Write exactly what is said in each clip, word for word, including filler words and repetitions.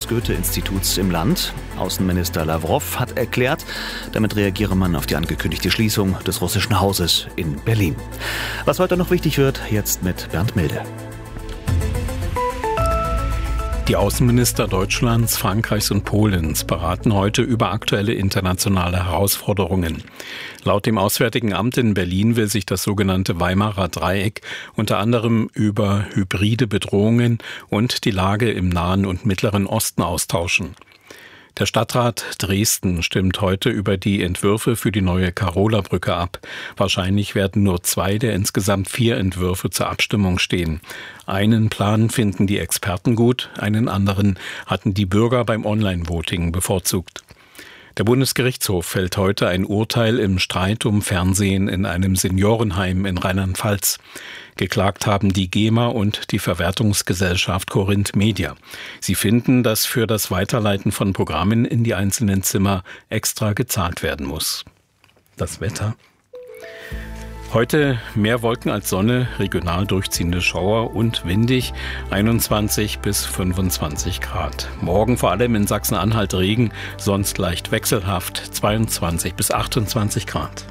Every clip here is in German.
Goethe-Instituts im Land. Außenminister Lawrow hat erklärt, damit reagiere man auf die angekündigte Schließung des russischen Hauses in Berlin. Was heute noch wichtig wird, jetzt mit Bernd Milde. Die Außenminister Deutschlands, Frankreichs und Polens beraten heute über aktuelle internationale Herausforderungen. Laut dem Auswärtigen Amt in Berlin will sich das sogenannte Weimarer Dreieck unter anderem über hybride Bedrohungen und die Lage im Nahen und Mittleren Osten austauschen. Der Stadtrat Dresden stimmt heute über die Entwürfe für die neue Karola-Brücke ab. Wahrscheinlich werden nur zwei der insgesamt vier Entwürfe zur Abstimmung stehen. Einen Plan finden die Experten gut, einen anderen hatten die Bürger beim Online-Voting bevorzugt. Der Bundesgerichtshof fällt heute ein Urteil im Streit um Fernsehen in einem Seniorenheim in Rheinland-Pfalz. Geklagt haben die GEMA und die Verwertungsgesellschaft Corinth Media. Sie finden, dass für das Weiterleiten von Programmen in die einzelnen Zimmer extra gezahlt werden muss. Das Wetter. Heute mehr Wolken als Sonne, regional durchziehende Schauer und windig, einundzwanzig bis fünfundzwanzig Grad. Morgen vor allem in Sachsen-Anhalt Regen, sonst leicht wechselhaft, zweiundzwanzig bis achtundzwanzig Grad.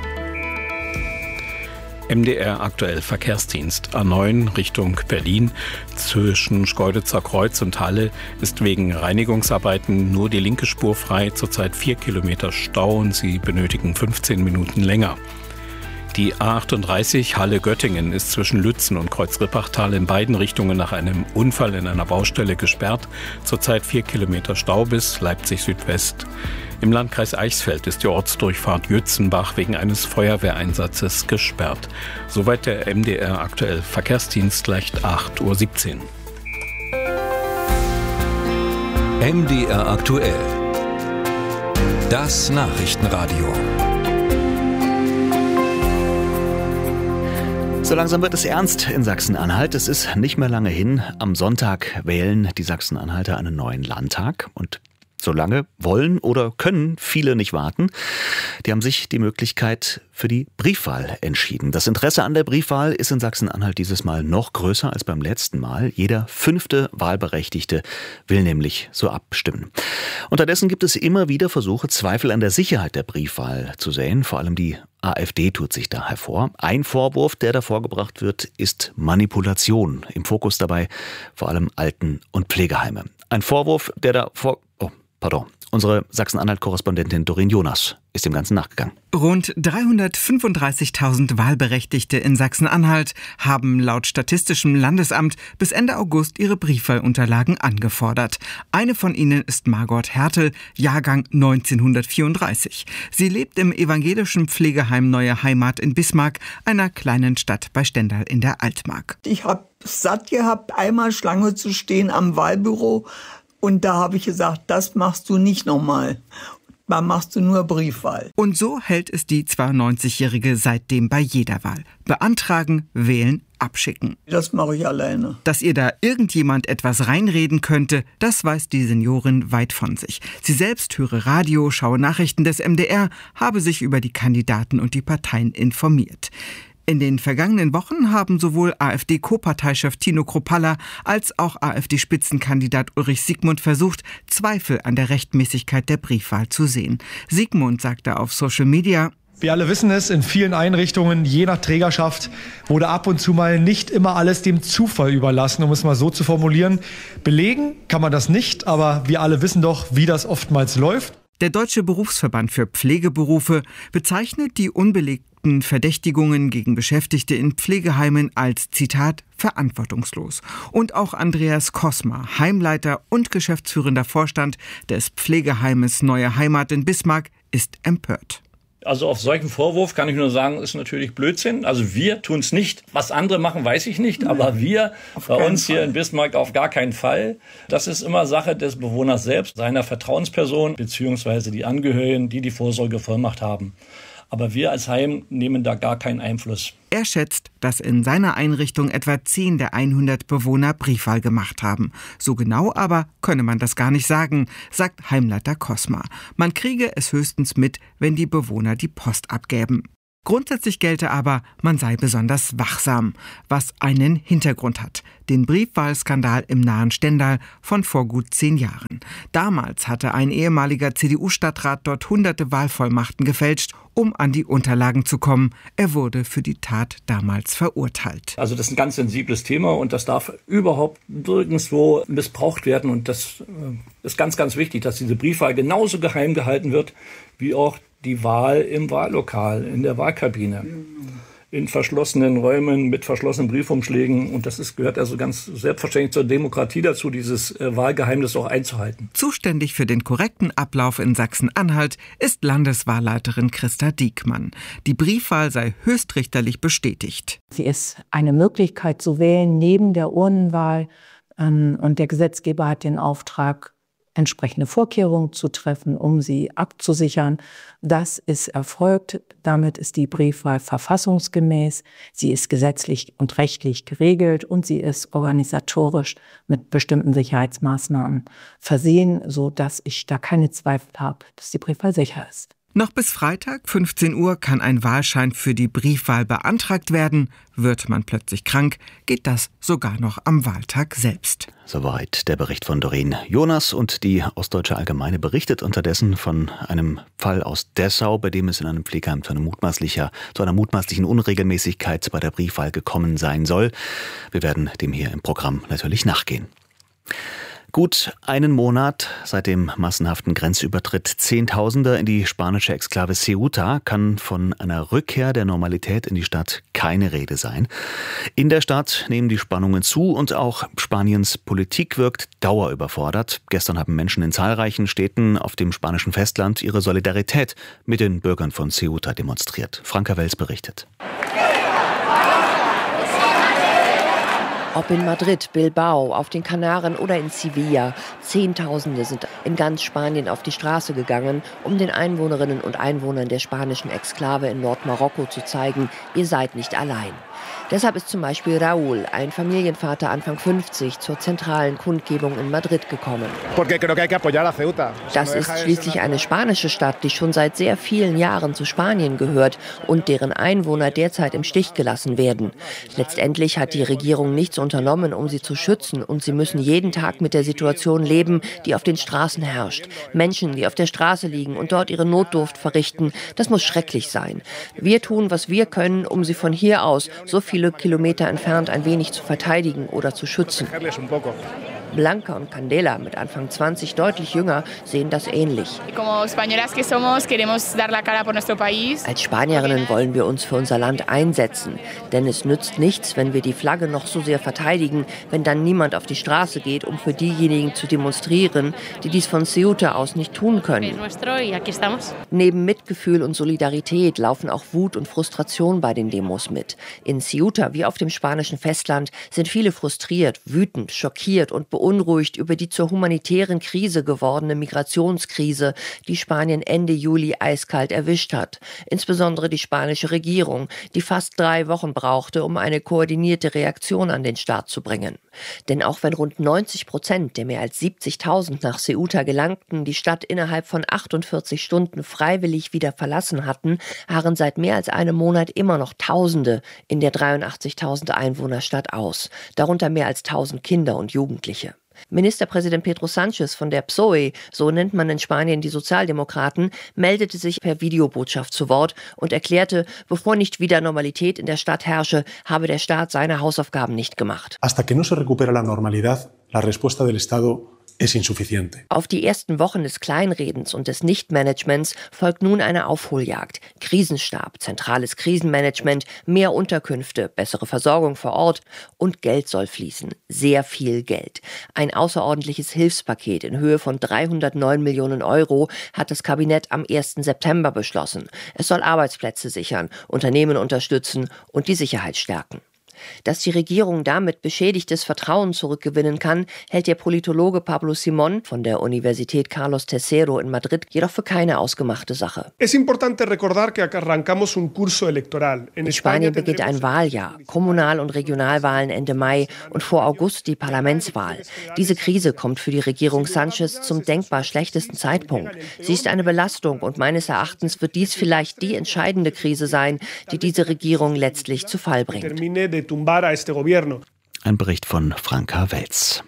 M D R aktuell Verkehrsdienst. A neun Richtung Berlin. Zwischen Schkeuditzer Kreuz und Halle ist wegen Reinigungsarbeiten nur die linke Spur frei. Zurzeit vier Kilometer Stau und Sie benötigen fünfzehn Minuten länger. Die A achtunddreißig Halle-Göttingen ist zwischen Lützen und Kreuz-Rippachtal in beiden Richtungen nach einem Unfall in einer Baustelle gesperrt. Zurzeit vier Kilometer Stau bis Leipzig Südwest. Im Landkreis Eichsfeld ist die Ortsdurchfahrt Jützenbach wegen eines Feuerwehreinsatzes gesperrt. Soweit der M D R aktuell Verkehrsdienst, gleich acht Uhr siebzehn. M D R aktuell. Das Nachrichtenradio. So langsam wird es ernst in Sachsen-Anhalt. Es ist nicht mehr lange hin. Am Sonntag wählen die Sachsen-Anhalter einen neuen Landtag. Und so lange wollen oder können viele nicht warten. Die haben sich die Möglichkeit für die Briefwahl entschieden. Das Interesse an der Briefwahl ist in Sachsen-Anhalt dieses Mal noch größer als beim letzten Mal. Jeder fünfte Wahlberechtigte will nämlich so abstimmen. Unterdessen gibt es immer wieder Versuche, Zweifel an der Sicherheit der Briefwahl zu säen. Vor allem die AfD tut sich da hervor. Ein Vorwurf, der da vorgebracht wird, ist Manipulation. Im Fokus dabei vor allem Alten- und Pflegeheime. Ein Vorwurf, der da vor... Oh, pardon. Unsere Sachsen-Anhalt-Korrespondentin Doreen Jonas ist dem Ganzen nachgegangen. Rund dreihundertfünfunddreißigtausend Wahlberechtigte in Sachsen-Anhalt haben laut Statistischem Landesamt bis Ende August ihre Briefwahlunterlagen angefordert. Eine von ihnen ist Margot Hertel, Jahrgang neunzehnhundertvierunddreißig. Sie lebt im evangelischen Pflegeheim Neue Heimat in Bismarck, einer kleinen Stadt bei Stendal in der Altmark. Ich habe satt gehabt, einmal Schlange zu stehen am Wahlbüro. Und da habe ich gesagt, das machst du nicht nochmal. Da machst du nur Briefwahl. Und so hält es die zweiundneunzigjährige seitdem bei jeder Wahl. Beantragen, wählen, abschicken. Das mache ich alleine. Dass ihr da irgendjemand etwas reinreden könnte, das weiß die Seniorin weit von sich. Sie selbst höre Radio, schaue Nachrichten des M D R, habe sich über die Kandidaten und die Parteien informiert. In den vergangenen Wochen haben sowohl AfD-Co-Parteichef Tino Kruppalla als auch AfD-Spitzenkandidat Ulrich Siegmund versucht, Zweifel an der Rechtmäßigkeit der Briefwahl zu sehen. Siegmund sagte auf Social Media: Wir alle wissen es, in vielen Einrichtungen, je nach Trägerschaft, wurde ab und zu mal nicht immer alles dem Zufall überlassen, um es mal so zu formulieren. Belegen kann man das nicht, aber wir alle wissen doch, wie das oftmals läuft. Der Deutsche Berufsverband für Pflegeberufe bezeichnet die unbelegten Verdächtigungen gegen Beschäftigte in Pflegeheimen als, Zitat, verantwortungslos. Und auch Andreas Kosma, Heimleiter und geschäftsführender Vorstand des Pflegeheimes Neue Heimat in Bismarck, ist empört. Also auf solchen Vorwurf kann ich nur sagen, ist natürlich Blödsinn. Also wir tun es nicht. Was andere machen, weiß ich nicht. Aber wir bei uns hier in Bismarck auf gar keinen Fall. Das ist immer Sache des Bewohners selbst, seiner Vertrauensperson beziehungsweise die Angehörigen, die die Vorsorgevollmacht haben. Aber wir als Heim nehmen da gar keinen Einfluss. Er schätzt, dass in seiner Einrichtung etwa zehn der hundert Bewohner Briefwahl gemacht haben. So genau aber könne man das gar nicht sagen, sagt Heimleiter Kosma. Man kriege es höchstens mit, wenn die Bewohner die Post abgäben. Grundsätzlich gelte aber, man sei besonders wachsam, was einen Hintergrund hat. Den Briefwahlskandal im nahen Stendal von vor gut zehn Jahren. Damals hatte ein ehemaliger C D U-Stadtrat dort hunderte Wahlvollmachten gefälscht, um an die Unterlagen zu kommen. Er wurde für die Tat damals verurteilt. Also das ist ein ganz sensibles Thema und das darf überhaupt nirgendwo missbraucht werden. Und das ist ganz, ganz wichtig, dass diese Briefwahl genauso geheim gehalten wird, wie auch die Wahl im Wahllokal, in der Wahlkabine, in verschlossenen Räumen mit verschlossenen Briefumschlägen. Und das ist, gehört also ganz selbstverständlich zur Demokratie dazu, dieses äh, Wahlgeheimnis auch einzuhalten. Zuständig für den korrekten Ablauf in Sachsen-Anhalt ist Landeswahlleiterin Christa Diekmann. Die Briefwahl sei höchstrichterlich bestätigt. Sie ist eine Möglichkeit zu wählen neben der Urnenwahl. Ähm, und der Gesetzgeber hat den Auftrag, entsprechende Vorkehrungen zu treffen, um sie abzusichern. Das ist erfolgt. Damit ist die Briefwahl verfassungsgemäß. Sie ist gesetzlich und rechtlich geregelt und sie ist organisatorisch mit bestimmten Sicherheitsmaßnahmen versehen, sodass ich da keine Zweifel habe, dass die Briefwahl sicher ist. Noch bis Freitag, fünfzehn Uhr, kann ein Wahlschein für die Briefwahl beantragt werden. Wird man plötzlich krank, geht das sogar noch am Wahltag selbst. Soweit der Bericht von Doreen Jonas, und die Ostdeutsche Allgemeine berichtet unterdessen von einem Fall aus Dessau, bei dem es in einem Pflegeheim zu, einem mutmaßlicher, zu einer mutmaßlichen Unregelmäßigkeit bei der Briefwahl gekommen sein soll. Wir werden dem hier im Programm natürlich nachgehen. Gut einen Monat seit dem massenhaften Grenzübertritt Zehntausender in die spanische Exklave Ceuta kann von einer Rückkehr der Normalität in die Stadt keine Rede sein. In der Stadt nehmen die Spannungen zu und auch Spaniens Politik wirkt dauerüberfordert. Gestern haben Menschen in zahlreichen Städten auf dem spanischen Festland ihre Solidarität mit den Bürgern von Ceuta demonstriert. Franka Wels berichtet. Ob in Madrid, Bilbao, auf den Kanaren oder in Sevilla, Zehntausende sind in ganz Spanien auf die Straße gegangen, um den Einwohnerinnen und Einwohnern der spanischen Exklave in Nordmarokko zu zeigen, ihr seid nicht allein. Deshalb ist zum Beispiel Raúl, ein Familienvater Anfang fünfzig, zur zentralen Kundgebung in Madrid gekommen. Das ist schließlich eine spanische Stadt, die schon seit sehr vielen Jahren zu Spanien gehört und deren Einwohner derzeit im Stich gelassen werden. Letztendlich hat die Regierung nichts unternommen, um sie zu schützen, und sie müssen jeden Tag mit der Situation leben, die auf den Straßen herrscht. Menschen, die auf der Straße liegen und dort ihre Notdurft verrichten, das muss schrecklich sein. Wir tun, was wir können, um sie von hier aus, so viele Kilometer entfernt, ein wenig zu verteidigen oder zu schützen. Blanca und Candela, mit Anfang zwanzig, deutlich jünger, sehen das ähnlich. Als Spanierinnen wollen wir uns für unser Land einsetzen. Denn es nützt nichts, wenn wir die Flagge noch so sehr verteidigen, wenn dann niemand auf die Straße geht, um für diejenigen zu demonstrieren, die dies von Ceuta aus nicht tun können. Neben Mitgefühl und Solidarität laufen auch Wut und Frustration bei den Demos mit. In Ceuta wie auf dem spanischen Festland sind viele frustriert, wütend, schockiert und beunruhigt über die zur humanitären Krise gewordene Migrationskrise, die Spanien Ende Juli eiskalt erwischt hat. Insbesondere die spanische Regierung, die fast drei Wochen brauchte, um eine koordinierte Reaktion an den Start zu bringen. Denn auch wenn rund neunzig Prozent der mehr als siebzigtausend nach Ceuta gelangten, die Stadt innerhalb von achtundvierzig Stunden freiwillig wieder verlassen hatten, harren seit mehr als einem Monat immer noch Tausende in der dreiundachtzigtausend Einwohnerstadt aus, darunter mehr als tausend Kinder und Jugendliche. Ministerpräsident Pedro Sánchez von der P S O E, so nennt man in Spanien die Sozialdemokraten, meldete sich per Videobotschaft zu Wort und erklärte, bevor nicht wieder Normalität in der Stadt herrsche, habe der Staat seine Hausaufgaben nicht gemacht. Hasta que no se recupera la normalidad, la respuesta del Estado es insuficiente. Auf die ersten Wochen des Kleinredens und des Nichtmanagements folgt nun eine Aufholjagd. Krisenstab, zentrales Krisenmanagement, mehr Unterkünfte, bessere Versorgung vor Ort und Geld soll fließen. Sehr viel Geld. Ein außerordentliches Hilfspaket in Höhe von dreihundertneun Millionen Euro hat das Kabinett am ersten September beschlossen. Es soll Arbeitsplätze sichern, Unternehmen unterstützen und die Sicherheit stärken. Dass die Regierung damit beschädigtes Vertrauen zurückgewinnen kann, hält der Politologe Pablo Simón von der Universität Carlos Tercero in Madrid jedoch für keine ausgemachte Sache. Es importante recordar que arrancamos un curso electoral. In Spanien beginnt ein Wahljahr, Kommunal- und Regionalwahlen Ende Mai und vor August die Parlamentswahl. Diese Krise kommt für die Regierung Sánchez zum denkbar schlechtesten Zeitpunkt. Sie ist eine Belastung und meines Erachtens wird dies vielleicht die entscheidende Krise sein, die diese Regierung letztlich zu Fall bringt. Ein Bericht von Franka Welz.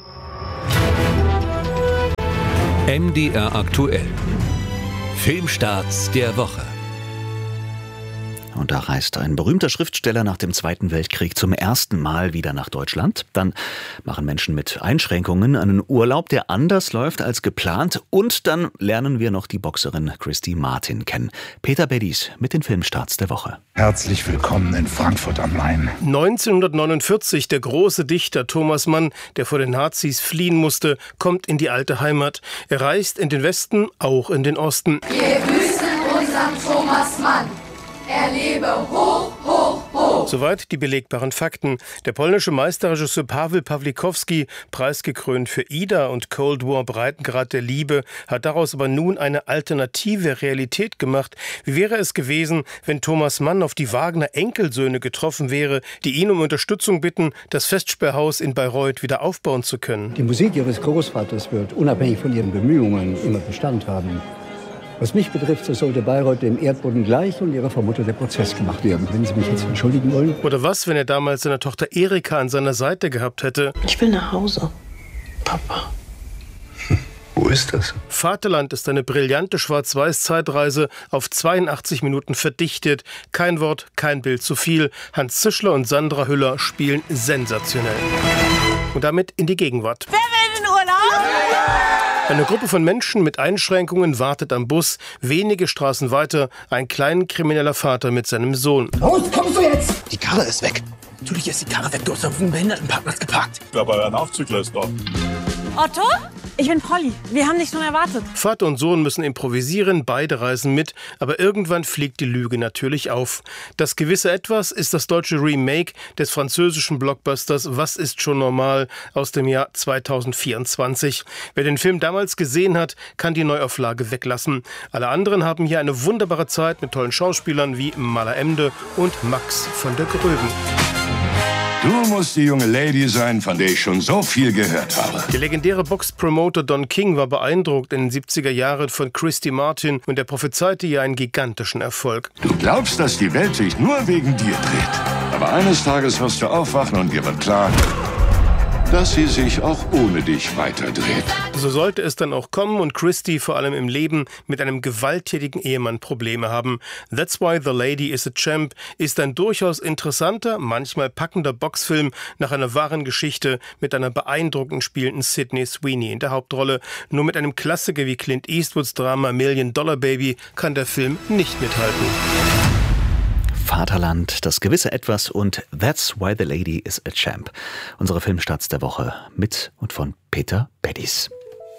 M D R aktuell. Filmstarts der Woche. Und da reist ein berühmter Schriftsteller nach dem Zweiten Weltkrieg zum ersten Mal wieder nach Deutschland. Dann machen Menschen mit Einschränkungen einen Urlaub, der anders läuft als geplant. Und dann lernen wir noch die Boxerin Christy Martin kennen. Peter Beddies mit den Filmstarts der Woche. Herzlich willkommen in Frankfurt am Main. neunzehnhundertneunundvierzig, der große Dichter Thomas Mann, der vor den Nazis fliehen musste, kommt in die alte Heimat. Er reist in den Westen, auch in den Osten. Wir grüßen unseren Thomas Mann. Er lebe hoch, hoch, hoch. Soweit die belegbaren Fakten. Der polnische Meisterregisseur Paweł Pawlikowski, preisgekrönt für Ida und Cold War, Breitengrad der Liebe, hat daraus aber nun eine alternative Realität gemacht. Wie wäre es gewesen, wenn Thomas Mann auf die Wagner Enkelsöhne getroffen wäre, die ihn um Unterstützung bitten, das Festsperrhaus in Bayreuth wieder aufbauen zu können? Die Musik Ihres Großvaters wird unabhängig von Ihren Bemühungen immer Bestand haben. Was mich betrifft, so sollte Bayreuth dem Erdboden gleich und ihrer Vermutter der Prozess gemacht werden. Wenn Sie mich jetzt entschuldigen wollen. Oder was, wenn er damals seine Tochter Erika an seiner Seite gehabt hätte? Ich will nach Hause, Papa. Wo ist das? Vaterland ist eine brillante Schwarz-Weiß-Zeitreise, auf zweiundachtzig Minuten verdichtet. Kein Wort, kein Bild zu viel. Hans Zischler und Sandra Hüller spielen sensationell. Und damit in die Gegenwart. Wer will in Urlaub? Eine Gruppe von Menschen mit Einschränkungen wartet am Bus. Wenige Straßen weiter ein kleinkrimineller Vater mit seinem Sohn. Raus, kommst du jetzt? Die Karre ist weg. Natürlich ist die Karre weg. Du hast auf dem Behindertenparkplatz geparkt. Aber ein Aufzügler ist doch. Otto? Ich bin Polly. Wir haben dich schon erwartet. Vater und Sohn müssen improvisieren, beide reisen mit, aber irgendwann fliegt die Lüge natürlich auf. Das gewisse Etwas ist das deutsche Remake des französischen Blockbusters Was ist schon normal aus dem Jahr zweitausendvierundzwanzig. Wer den Film damals gesehen hat, kann die Neuauflage weglassen. Alle anderen haben hier eine wunderbare Zeit mit tollen Schauspielern wie Mala Emde und Max von der Gröben. Du musst die junge Lady sein, von der ich schon so viel gehört habe. Der legendäre Boxpromoter Don King war beeindruckt in den siebziger Jahren von Christy Martin und er prophezeite ihr einen gigantischen Erfolg. Du glaubst, dass die Welt sich nur wegen dir dreht. Aber eines Tages wirst du aufwachen und dir wird klar, dass sie sich auch ohne dich weiterdreht. So sollte es dann auch kommen und Christy vor allem im Leben mit einem gewalttätigen Ehemann Probleme haben. That's Why the Lady is a Champ ist ein durchaus interessanter, manchmal packender Boxfilm nach einer wahren Geschichte mit einer beeindruckend spielenden Sydney Sweeney in der Hauptrolle. Nur mit einem Klassiker wie Clint Eastwoods Drama Million Dollar Baby kann der Film nicht mithalten. Vaterland, das gewisse Etwas und That's Why the Lady is a Champ. Unsere Filmstarts der Woche mit und von Peter Beddies.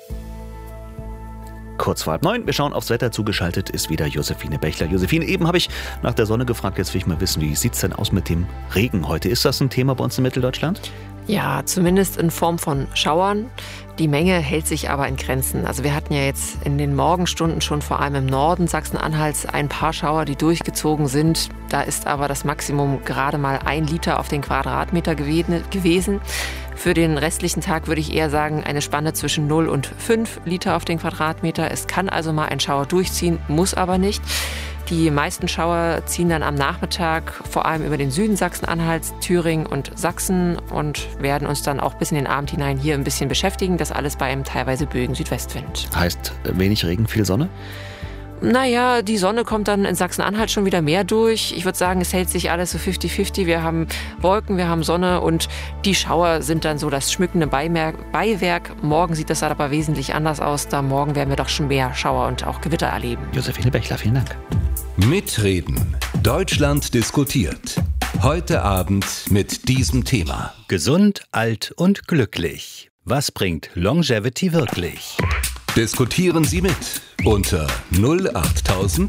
Kurz vor halb neun, wir schauen aufs Wetter, zugeschaltet ist wieder Josephine Bechler. Josephine, eben habe ich nach der Sonne gefragt, jetzt will ich mal wissen, wie sieht es denn aus mit dem Regen heute? Ist das ein Thema bei uns in Mitteldeutschland? Ja, zumindest in Form von Schauern. Die Menge hält sich aber in Grenzen. Also wir hatten ja jetzt in den Morgenstunden schon vor allem im Norden Sachsen-Anhalts ein paar Schauer, die durchgezogen sind. Da ist aber das Maximum gerade mal ein Liter auf den Quadratmeter gewesen. Für den restlichen Tag würde ich eher sagen, eine Spanne zwischen null und fünf Liter auf den Quadratmeter. Es kann also mal ein Schauer durchziehen, muss aber nicht. Die meisten Schauer ziehen dann am Nachmittag vor allem über den Süden Sachsen-Anhalts, Thüringen und Sachsen und werden uns dann auch bis in den Abend hinein hier ein bisschen beschäftigen. Das alles bei einem teilweise böigen Südwestwind. Heißt wenig Regen, viel Sonne? Naja, die Sonne kommt dann in Sachsen-Anhalt schon wieder mehr durch. Ich würde sagen, es hält sich alles so fifty fifty. Wir haben Wolken, wir haben Sonne und die Schauer sind dann so das schmückende Beiwerk. Morgen sieht das aber wesentlich anders aus. Da morgen werden wir doch schon mehr Schauer und auch Gewitter erleben. Josephine Bechler, vielen Dank. Mitreden. Deutschland diskutiert. Heute Abend mit diesem Thema. Gesund, alt und glücklich. Was bringt Longevity wirklich? Diskutieren Sie mit unter null achttausend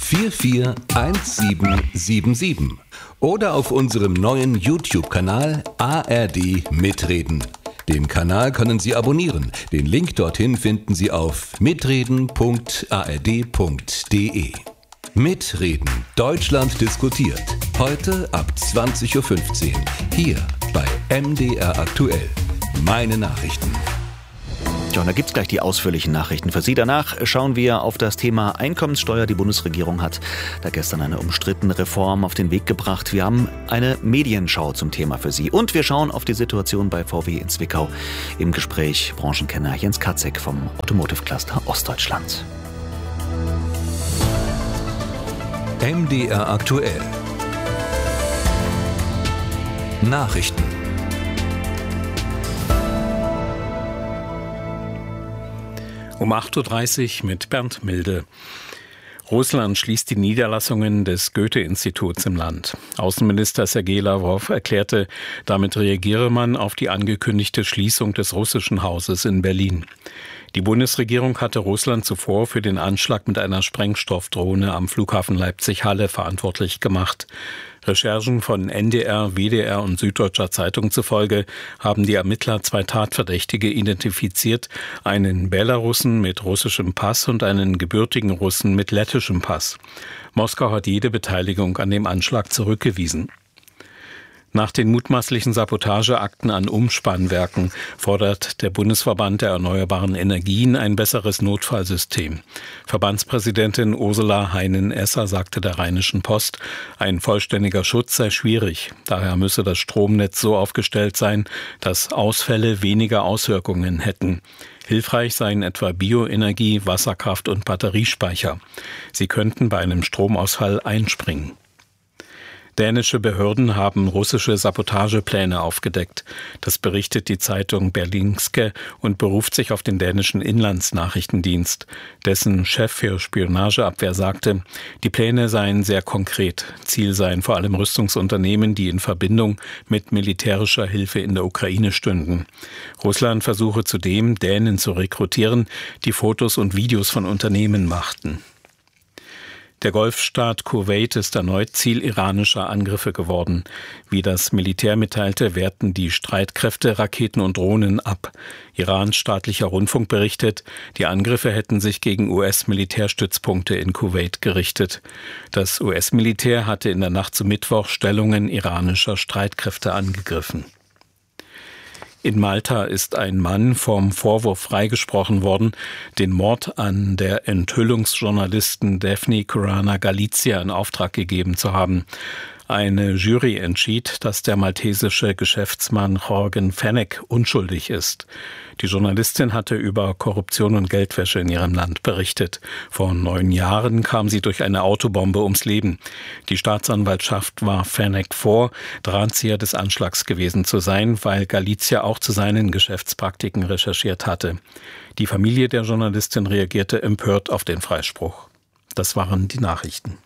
vier vier eins sieben sieben sieben oder auf unserem neuen YouTube-Kanal A R D Mitreden. Den Kanal können Sie abonnieren. Den Link dorthin finden Sie auf mitreden punkt a r d punkt d e. Mitreden. Deutschland diskutiert. Heute ab zwanzig Uhr fünfzehn. Hier bei M D R aktuell. Meine Nachrichten. Ja, und da gibt es gleich die ausführlichen Nachrichten für Sie. Danach schauen wir auf das Thema Einkommenssteuer. Die Bundesregierung hat da gestern eine umstrittene Reform auf den Weg gebracht. Wir haben eine Medienschau zum Thema für Sie. Und wir schauen auf die Situation bei V W in Zwickau. Im Gespräch Branchenkenner Jens Katzek vom Automotive Cluster Ostdeutschland. M D R aktuell. Nachrichten. Um acht Uhr dreißig mit Bernd Milde. Russland schließt die Niederlassungen des Goethe-Instituts im Land. Außenminister Sergei Lavrov erklärte, damit reagiere man auf die angekündigte Schließung des russischen Hauses in Berlin. Die Bundesregierung hatte Russland zuvor für den Anschlag mit einer Sprengstoffdrohne am Flughafen Leipzig-Halle verantwortlich gemacht. Recherchen von N D R, W D R und Süddeutscher Zeitung zufolge haben die Ermittler zwei Tatverdächtige identifiziert, einen Belarussen mit russischem Pass und einen gebürtigen Russen mit lettischem Pass. Moskau hat jede Beteiligung an dem Anschlag zurückgewiesen. Nach den mutmaßlichen Sabotageakten an Umspannwerken fordert der Bundesverband der erneuerbaren Energien ein besseres Notfallsystem. Verbandspräsidentin Ursula Heinen-Esser sagte der Rheinischen Post, ein vollständiger Schutz sei schwierig. Daher müsse das Stromnetz so aufgestellt sein, dass Ausfälle weniger Auswirkungen hätten. Hilfreich seien etwa Bioenergie, Wasserkraft und Batteriespeicher. Sie könnten bei einem Stromausfall einspringen. Dänische Behörden haben russische Sabotagepläne aufgedeckt. Das berichtet die Zeitung Berlingske und beruft sich auf den dänischen Inlandsnachrichtendienst. Dessen Chef für Spionageabwehr sagte, die Pläne seien sehr konkret. Ziel seien vor allem Rüstungsunternehmen, die in Verbindung mit militärischer Hilfe in der Ukraine stünden. Russland versuche zudem, Dänen zu rekrutieren, die Fotos und Videos von Unternehmen machten. Der Golfstaat Kuwait ist erneut Ziel iranischer Angriffe geworden. Wie das Militär mitteilte, wehrten die Streitkräfte Raketen und Drohnen ab. Irans staatlicher Rundfunk berichtet, die Angriffe hätten sich gegen U S-Militärstützpunkte in Kuwait gerichtet. Das U S-Militär hatte in der Nacht zu Mittwoch Stellungen iranischer Streitkräfte angegriffen. In Malta ist ein Mann vom Vorwurf freigesprochen worden, den Mord an der Enthüllungsjournalistin Daphne Caruana Galizia in Auftrag gegeben zu haben. Eine Jury entschied, dass der maltesische Geschäftsmann Jorgen Fenech unschuldig ist. Die Journalistin hatte über Korruption und Geldwäsche in ihrem Land berichtet. Vor neun Jahren kam sie durch eine Autobombe ums Leben. Die Staatsanwaltschaft warf Fenech vor, Drahtzieher des Anschlags gewesen zu sein, weil Galizia auch zu seinen Geschäftspraktiken recherchiert hatte. Die Familie der Journalistin reagierte empört auf den Freispruch. Das waren die Nachrichten.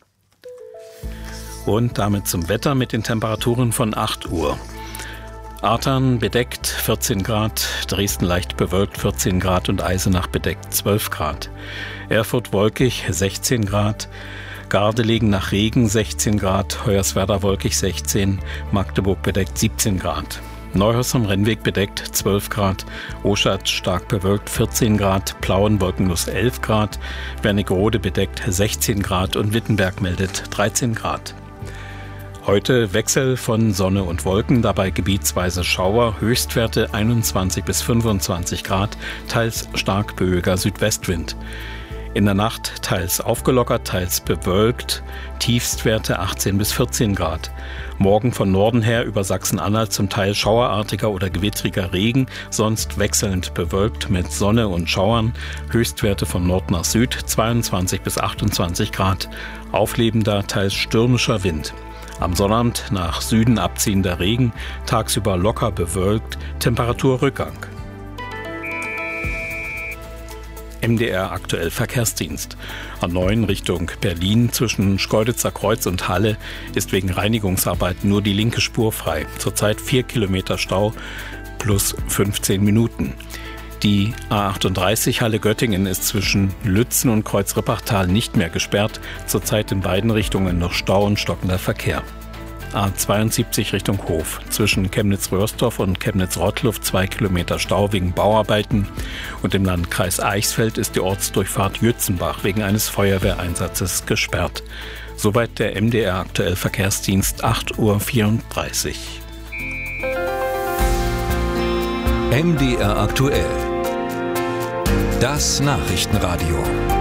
Und damit zum Wetter mit den Temperaturen von acht Uhr. Artern bedeckt vierzehn Grad, Dresden leicht bewölkt vierzehn Grad und Eisenach bedeckt zwölf Grad. Erfurt wolkig sechzehn Grad, Gardelegen nach Regen sechzehn Grad, Hoyerswerda wolkig sechzehn, Magdeburg bedeckt siebzehn Grad. Neuhaus am Rennweg bedeckt zwölf Grad, Oschatz stark bewölkt vierzehn Grad, Plauen wolkenlos elf Grad, Wernigerode bedeckt sechzehn Grad und Wittenberg meldet dreizehn Grad. Heute Wechsel von Sonne und Wolken, dabei gebietsweise Schauer, Höchstwerte einundzwanzig bis fünfundzwanzig Grad, teils stark böiger Südwestwind. In der Nacht teils aufgelockert, teils bewölkt, Tiefstwerte achtzehn bis vierzehn Grad. Morgen von Norden her über Sachsen-Anhalt zum Teil schauerartiger oder gewittriger Regen, sonst wechselnd bewölkt mit Sonne und Schauern, Höchstwerte von Nord nach Süd zweiundzwanzig bis achtundzwanzig Grad, auflebender, teils stürmischer Wind. Am Sonnabend nach Süden abziehender Regen, tagsüber locker bewölkt, Temperaturrückgang. M D R aktuell Verkehrsdienst. A neun Richtung Berlin zwischen Schkeuditzer Kreuz und Halle ist wegen Reinigungsarbeiten nur die linke Spur frei. Zurzeit vier Kilometer Stau plus fünfzehn Minuten. Die A achtunddreißig Halle Göttingen ist zwischen Lützen und Kreuz-Rippachtal nicht mehr gesperrt. Zurzeit in beiden Richtungen noch Stau und stockender Verkehr. A zweiundsiebzig Richtung Hof. Zwischen Chemnitz-Röhrsdorf und Chemnitz-Rottluft zwei Kilometer Stau wegen Bauarbeiten. Und im Landkreis Eichsfeld ist die Ortsdurchfahrt Jützenbach wegen eines Feuerwehreinsatzes gesperrt. Soweit der M D R Aktuell Verkehrsdienst, acht Uhr vierunddreißig. M D R Aktuell. Das Nachrichtenradio.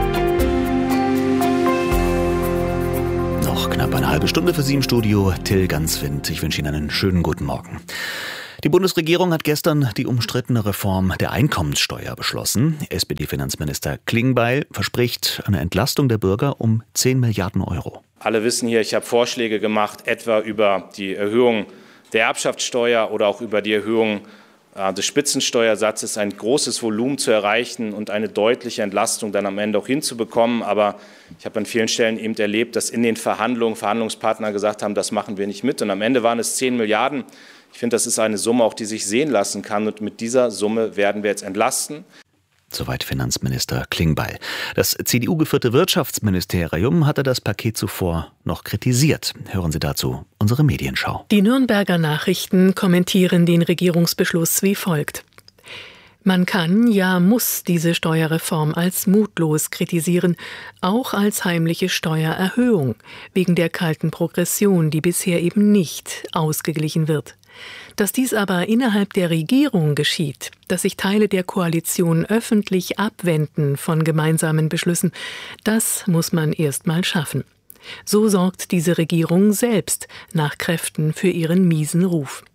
Noch knapp eine halbe Stunde für Sie im Studio. Till Ganswind. Ich wünsche Ihnen einen schönen guten Morgen. Die Bundesregierung hat gestern die umstrittene Reform der Einkommenssteuer beschlossen. S P D-Finanzminister Klingbeil verspricht eine Entlastung der Bürger um zehn Milliarden Euro. Alle wissen hier, ich habe Vorschläge gemacht, etwa über die Erhöhung der Erbschaftssteuer oder auch über die Erhöhung des Spitzensteuersatzes, ein großes Volumen zu erreichen und eine deutliche Entlastung dann am Ende auch hinzubekommen. Aber ich habe an vielen Stellen eben erlebt, dass in den Verhandlungen Verhandlungspartner gesagt haben, das machen wir nicht mit. Und am Ende waren es zehn Milliarden. Ich finde, das ist eine Summe, auch die sich sehen lassen kann. Und mit dieser Summe werden wir jetzt entlasten. Soweit Finanzminister Klingbeil. Das C D U-geführte Wirtschaftsministerium hatte das Paket zuvor noch kritisiert. Hören Sie dazu unsere Medienschau. Die Nürnberger Nachrichten kommentieren den Regierungsbeschluss wie folgt. Man kann, ja muss diese Steuerreform als mutlos kritisieren, auch als heimliche Steuererhöhung, wegen der kalten Progression, die bisher eben nicht ausgeglichen wird. Dass dies aber innerhalb der Regierung geschieht, dass sich Teile der Koalition öffentlich abwenden von gemeinsamen Beschlüssen, das muss man erst mal schaffen. So sorgt diese Regierung selbst nach Kräften für ihren miesen Ruf.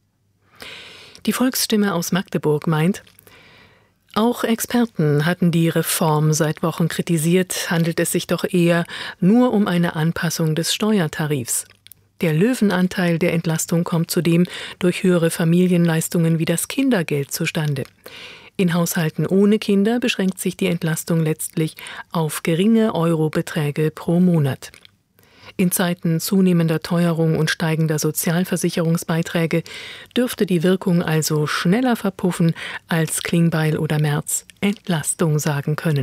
Die Volksstimme aus Magdeburg meint, auch Experten hatten die Reform seit Wochen kritisiert, handelt es sich doch eher nur um eine Anpassung des Steuertarifs. Der Löwenanteil der Entlastung kommt zudem durch höhere Familienleistungen wie das Kindergeld zustande. In Haushalten ohne Kinder beschränkt sich die Entlastung letztlich auf geringe Eurobeträge pro Monat. In Zeiten zunehmender Teuerung und steigender Sozialversicherungsbeiträge dürfte die Wirkung also schneller verpuffen, als Klingbeil oder Merz Entlastung sagen können.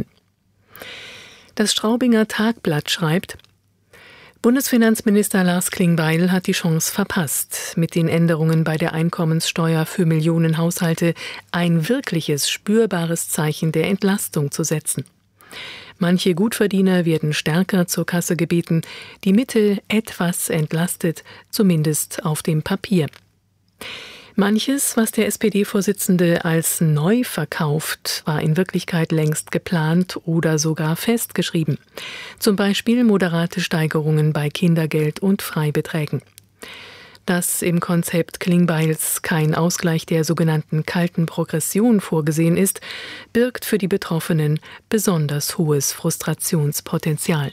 Das Straubinger Tagblatt schreibt, Bundesfinanzminister Lars Klingbeil hat die Chance verpasst, mit den Änderungen bei der Einkommenssteuer für Millionen Haushalte ein wirkliches, spürbares Zeichen der Entlastung zu setzen. Manche Gutverdiener werden stärker zur Kasse gebeten, die Mitte etwas entlastet, zumindest auf dem Papier. Manches, was der S P D-Vorsitzende als neu verkauft, war in Wirklichkeit längst geplant oder sogar festgeschrieben. Zum Beispiel moderate Steigerungen bei Kindergeld und Freibeträgen. Dass im Konzept Klingbeils kein Ausgleich der sogenannten kalten Progression vorgesehen ist, birgt für die Betroffenen besonders hohes Frustrationspotenzial.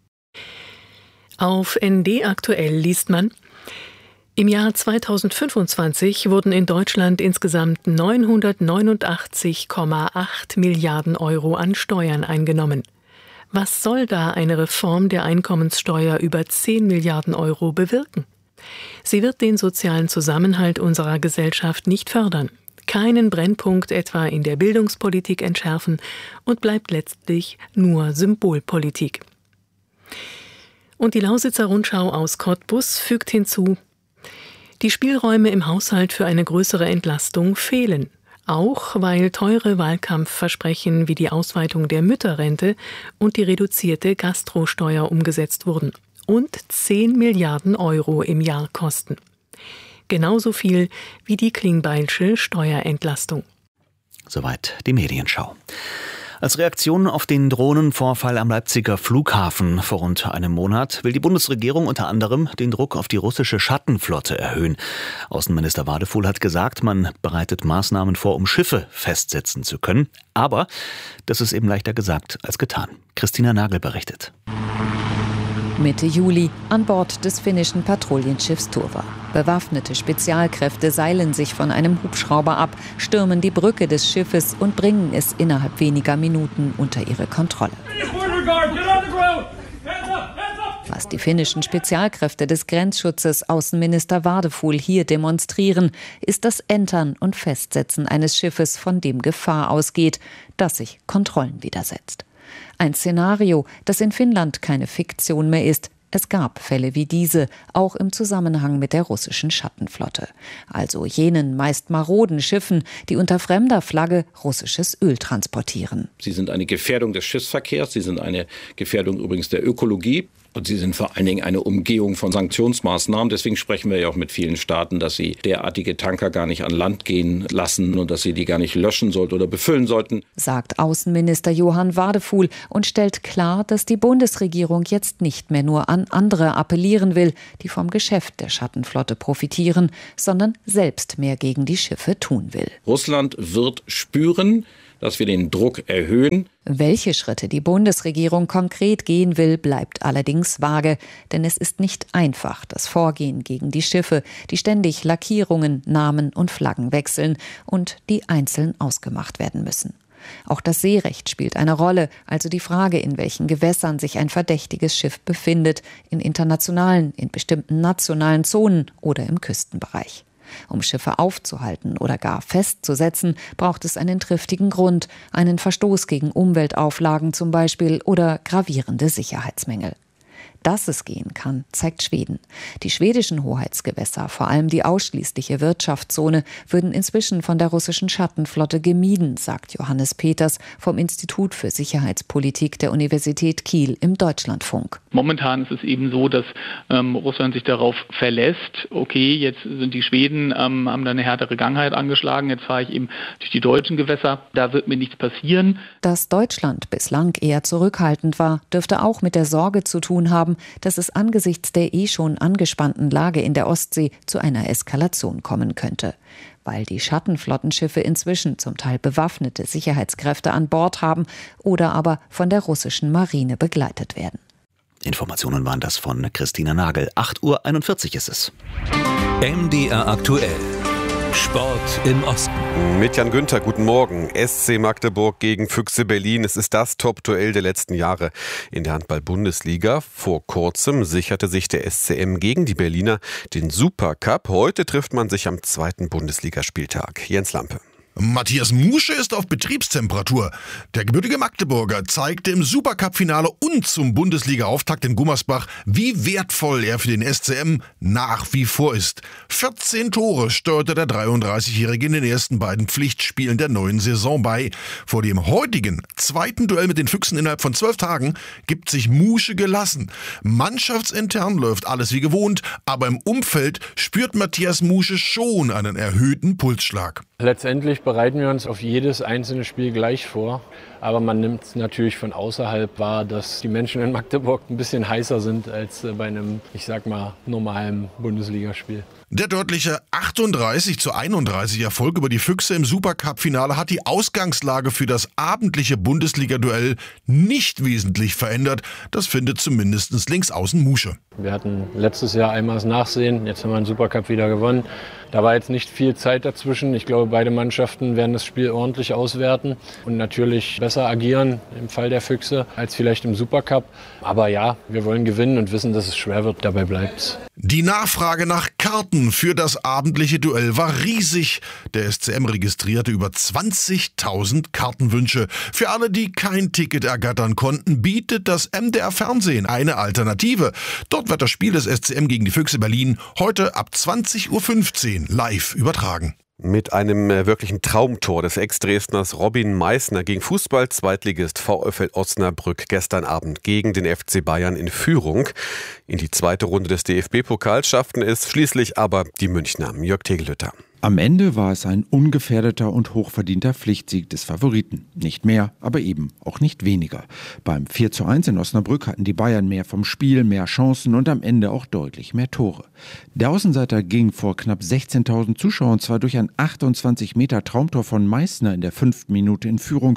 Auf N D aktuell liest man, im Jahr zweitausendfünfundzwanzig wurden in Deutschland insgesamt neunhundertneunundachtzig Komma acht Milliarden Euro an Steuern eingenommen. Was soll da eine Reform der Einkommenssteuer über zehn Milliarden Euro bewirken? Sie wird den sozialen Zusammenhalt unserer Gesellschaft nicht fördern, keinen Brennpunkt etwa in der Bildungspolitik entschärfen und bleibt letztlich nur Symbolpolitik. Und die Lausitzer Rundschau aus Cottbus fügt hinzu, die Spielräume im Haushalt für eine größere Entlastung fehlen, auch weil teure Wahlkampfversprechen wie die Ausweitung der Mütterrente und die reduzierte Gastrosteuer umgesetzt wurden und zehn Milliarden Euro im Jahr kosten. Genauso viel wie die Klingbeilsche Steuerentlastung. Soweit die Medienschau. Als Reaktion auf den Drohnenvorfall am Leipziger Flughafen vor rund einem Monat will die Bundesregierung unter anderem den Druck auf die russische Schattenflotte erhöhen. Außenminister Wadefuhl hat gesagt, man bereitet Maßnahmen vor, um Schiffe festsetzen zu können. Aber das ist eben leichter gesagt als getan. Christina Nagel berichtet. Mitte Juli an Bord des finnischen Patrouillenschiffs Turva. Bewaffnete Spezialkräfte seilen sich von einem Hubschrauber ab, stürmen die Brücke des Schiffes und bringen es innerhalb weniger Minuten unter ihre Kontrolle. Was die finnischen Spezialkräfte des Grenzschutzes Außenminister Vardeful hier demonstrieren, ist das Entern und Festsetzen eines Schiffes, von dem Gefahr ausgeht, das sich Kontrollen widersetzt. Ein Szenario, das in Finnland keine Fiktion mehr ist. Es gab Fälle wie diese, auch im Zusammenhang mit der russischen Schattenflotte. Also jenen meist maroden Schiffen, die unter fremder Flagge russisches Öl transportieren. Sie sind eine Gefährdung des Schiffsverkehrs, sie sind eine Gefährdung übrigens der Ökologie. Und sie sind vor allen Dingen eine Umgehung von Sanktionsmaßnahmen. Deswegen sprechen wir ja auch mit vielen Staaten, dass sie derartige Tanker gar nicht an Land gehen lassen und dass sie die gar nicht löschen sollten oder befüllen sollten. Sagt Außenminister Johan Vardeful und stellt klar, dass die Bundesregierung jetzt nicht mehr nur an andere appellieren will, die vom Geschäft der Schattenflotte profitieren, sondern selbst mehr gegen die Schiffe tun will. Russland wird spüren, dass wir den Druck erhöhen. Welche Schritte die Bundesregierung konkret gehen will, bleibt allerdings vage. Denn es ist nicht einfach, das Vorgehen gegen die Schiffe, die ständig Lackierungen, Namen und Flaggen wechseln und die einzeln ausgemacht werden müssen. Auch das Seerecht spielt eine Rolle, also die Frage, in welchen Gewässern sich ein verdächtiges Schiff befindet, in internationalen, in bestimmten nationalen Zonen oder im Küstenbereich. Um Schiffe aufzuhalten oder gar festzusetzen, braucht es einen triftigen Grund, einen Verstoß gegen Umweltauflagen zum Beispiel oder gravierende Sicherheitsmängel. Dass es gehen kann, zeigt Schweden. Die schwedischen Hoheitsgewässer, vor allem die ausschließliche Wirtschaftszone, würden inzwischen von der russischen Schattenflotte gemieden, sagt Johannes Peters vom Institut für Sicherheitspolitik der Universität Kiel im Deutschlandfunk. Momentan ist es eben so, dass ähm, Russland sich darauf verlässt, okay, jetzt sind die Schweden, ähm, haben da eine härtere Gangheit angeschlagen, jetzt fahre ich eben durch die deutschen Gewässer, da wird mir nichts passieren. Dass Deutschland bislang eher zurückhaltend war, dürfte auch mit der Sorge zu tun haben, dass es angesichts der eh schon angespannten Lage in der Ostsee zu einer Eskalation kommen könnte. Weil die Schattenflottenschiffe inzwischen zum Teil bewaffnete Sicherheitskräfte an Bord haben oder aber von der russischen Marine begleitet werden. Informationen waren das von Christina Nagel. acht Uhr einundvierzig ist es. M D R aktuell. Sport im Osten. Mit Jan Günther, guten Morgen. S C Magdeburg gegen Füchse Berlin. Es ist das Top-Duell der letzten Jahre in der Handball-Bundesliga. Vor kurzem sicherte sich der S C M gegen die Berliner den Supercup. Heute trifft man sich am zweiten Bundesligaspieltag. Jens Lampe. Matthias Musche ist auf Betriebstemperatur. Der gebürtige Magdeburger zeigte im Supercup-Finale und zum Bundesliga-Auftakt in Gummersbach, wie wertvoll er für den S C M nach wie vor ist. vierzehn Tore steuerte der dreiunddreißigjährige in den ersten beiden Pflichtspielen der neuen Saison bei. Vor dem heutigen zweiten Duell mit den Füchsen innerhalb von zwölf Tagen gibt sich Musche gelassen. Mannschaftsintern läuft alles wie gewohnt, aber im Umfeld spürt Matthias Musche schon einen erhöhten Pulsschlag. Letztendlich bereiten wir uns auf jedes einzelne Spiel gleich vor. Aber man nimmt natürlich von außerhalb wahr, dass die Menschen in Magdeburg ein bisschen heißer sind als bei einem, ich sag mal, normalen Bundesligaspiel. Der deutliche achtunddreißig zu einunddreißig Erfolg über die Füchse im Supercup-Finale hat die Ausgangslage für das abendliche Bundesliga-Duell nicht wesentlich verändert. Das findet zumindest Linksaußen Musche. Wir hatten letztes Jahr einmal das Nachsehen, jetzt haben wir den Supercup wieder gewonnen. Da war jetzt nicht viel Zeit dazwischen. Ich glaube, beide Mannschaften werden das Spiel ordentlich auswerten und natürlich besser agieren im Fall der Füchse als vielleicht im Supercup. Aber ja, wir wollen gewinnen und wissen, dass es schwer wird. Dabei bleibt's. Die Nachfrage nach Karten für das abendliche Duell war riesig. Der S C M registrierte über zwanzigtausend Kartenwünsche. Für alle, die kein Ticket ergattern konnten, bietet das M D R Fernsehen eine Alternative. Dort wird das Spiel des S C M gegen die Füchse Berlin heute ab zwanzig Uhr fünfzehn live übertragen. Mit einem äh, wirklichen Traumtor des Ex-Dresdners Robin Meissner ging Fußball-Zweitligist VfL Osnabrück gestern Abend gegen den F C Bayern in Führung. In die zweite Runde des D F B-Pokals schafften es schließlich aber die Münchner. Jörg Tegelhütter. Am Ende war es ein ungefährdeter und hochverdienter Pflichtsieg des Favoriten. Nicht mehr, aber eben auch nicht weniger. Beim vier zu eins in Osnabrück hatten die Bayern mehr vom Spiel, mehr Chancen und am Ende auch deutlich mehr Tore. Der Außenseiter ging vor knapp sechzehntausend Zuschauern zwar durch ein achtundzwanzig Meter Traumtor von Meissner in der fünften Minute in Führung.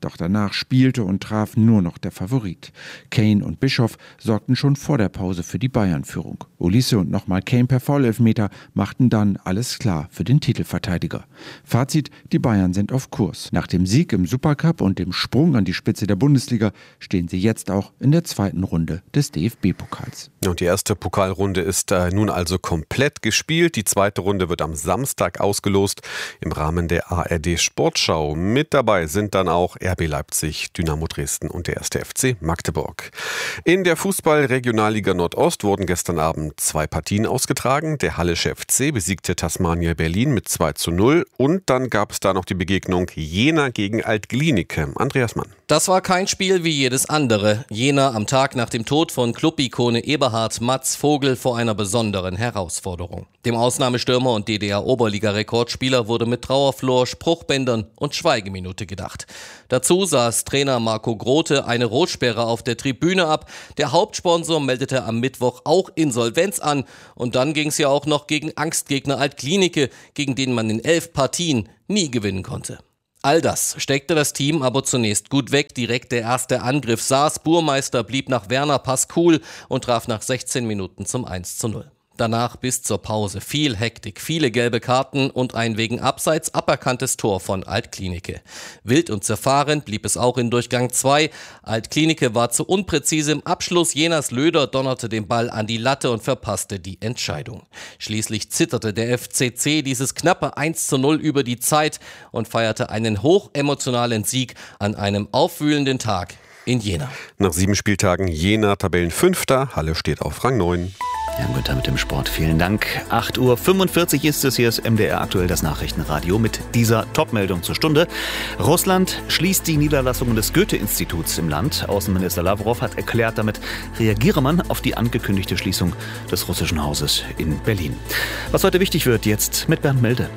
Doch danach spielte und traf nur noch der Favorit. Kane und Bischoff sorgten schon vor der Pause für die Bayern-Führung. Olise und nochmal Kane per Foulelfmeter machten dann alles klar für den Titelverteidiger. Fazit, die Bayern sind auf Kurs. Nach dem Sieg im Supercup und dem Sprung an die Spitze der Bundesliga stehen sie jetzt auch in der zweiten Runde des D F B-Pokals. Und die erste Pokalrunde ist äh, nun also komplett gespielt. Die zweite Runde wird am Samstag ausgelost im Rahmen der A R D Sportschau. Mit dabei sind dann auch R B Leipzig, Dynamo Dresden und der erste F C Magdeburg. In der Fußball-Regionalliga Nordost wurden gestern Abend zwei Partien ausgetragen. Der Hallische F C besiegte Tasmania Berlin mit zwei zu null und dann gab es da noch die Begegnung Jena gegen Alt-Glienicke. Andreas Mann. Das war kein Spiel wie jedes andere. Jena am Tag nach dem Tod von Clubikone Eberhard Mats Vogel vor einer besonderen Herausforderung. Dem Ausnahmestürmer und D D R-Oberliga-Rekordspieler wurde mit Trauerflor, Spruchbändern und Schweigeminute gedacht. Dazu saß Trainer Marco Grote eine Rotsperre auf der Tribüne ab. Der Hauptsponsor meldete am Mittwoch auch Insolvenz an. Und dann ging es ja auch noch gegen Angstgegner Alt-Glienicke, gegen den man in elf Partien nie gewinnen konnte. All das steckte das Team aber zunächst gut weg. Direkt der erste Angriff saß. Burmeister blieb nach Werner Pass cool und traf nach sechzehn Minuten zum eins zu null. Danach bis zur Pause viel Hektik, viele gelbe Karten und ein wegen Abseits aberkanntes Tor von Alt-Glienicke. Wild und zerfahren blieb es auch in Durchgang zwei. Alt-Glienicke war zu unpräzise im Abschluss. Jenas Löder donnerte den Ball an die Latte und verpasste die Entscheidung. Schließlich zitterte der F C C dieses knappe eins zu null über die Zeit und feierte einen hochemotionalen Sieg an einem aufwühlenden Tag in Jena. Nach sieben Spieltagen Jena Tabellenfünfter, Halle steht auf Rang neun. Jan Günther mit dem Sport, vielen Dank. acht Uhr fünfundvierzig ist es, hier ist M D R aktuell das Nachrichtenradio mit dieser Topmeldung zur Stunde. Russland schließt die Niederlassungen des Goethe-Instituts im Land. Außenminister Lavrov hat erklärt, damit reagiere man auf die angekündigte Schließung des russischen Hauses in Berlin. Was heute wichtig wird, jetzt mit Bernd Milde.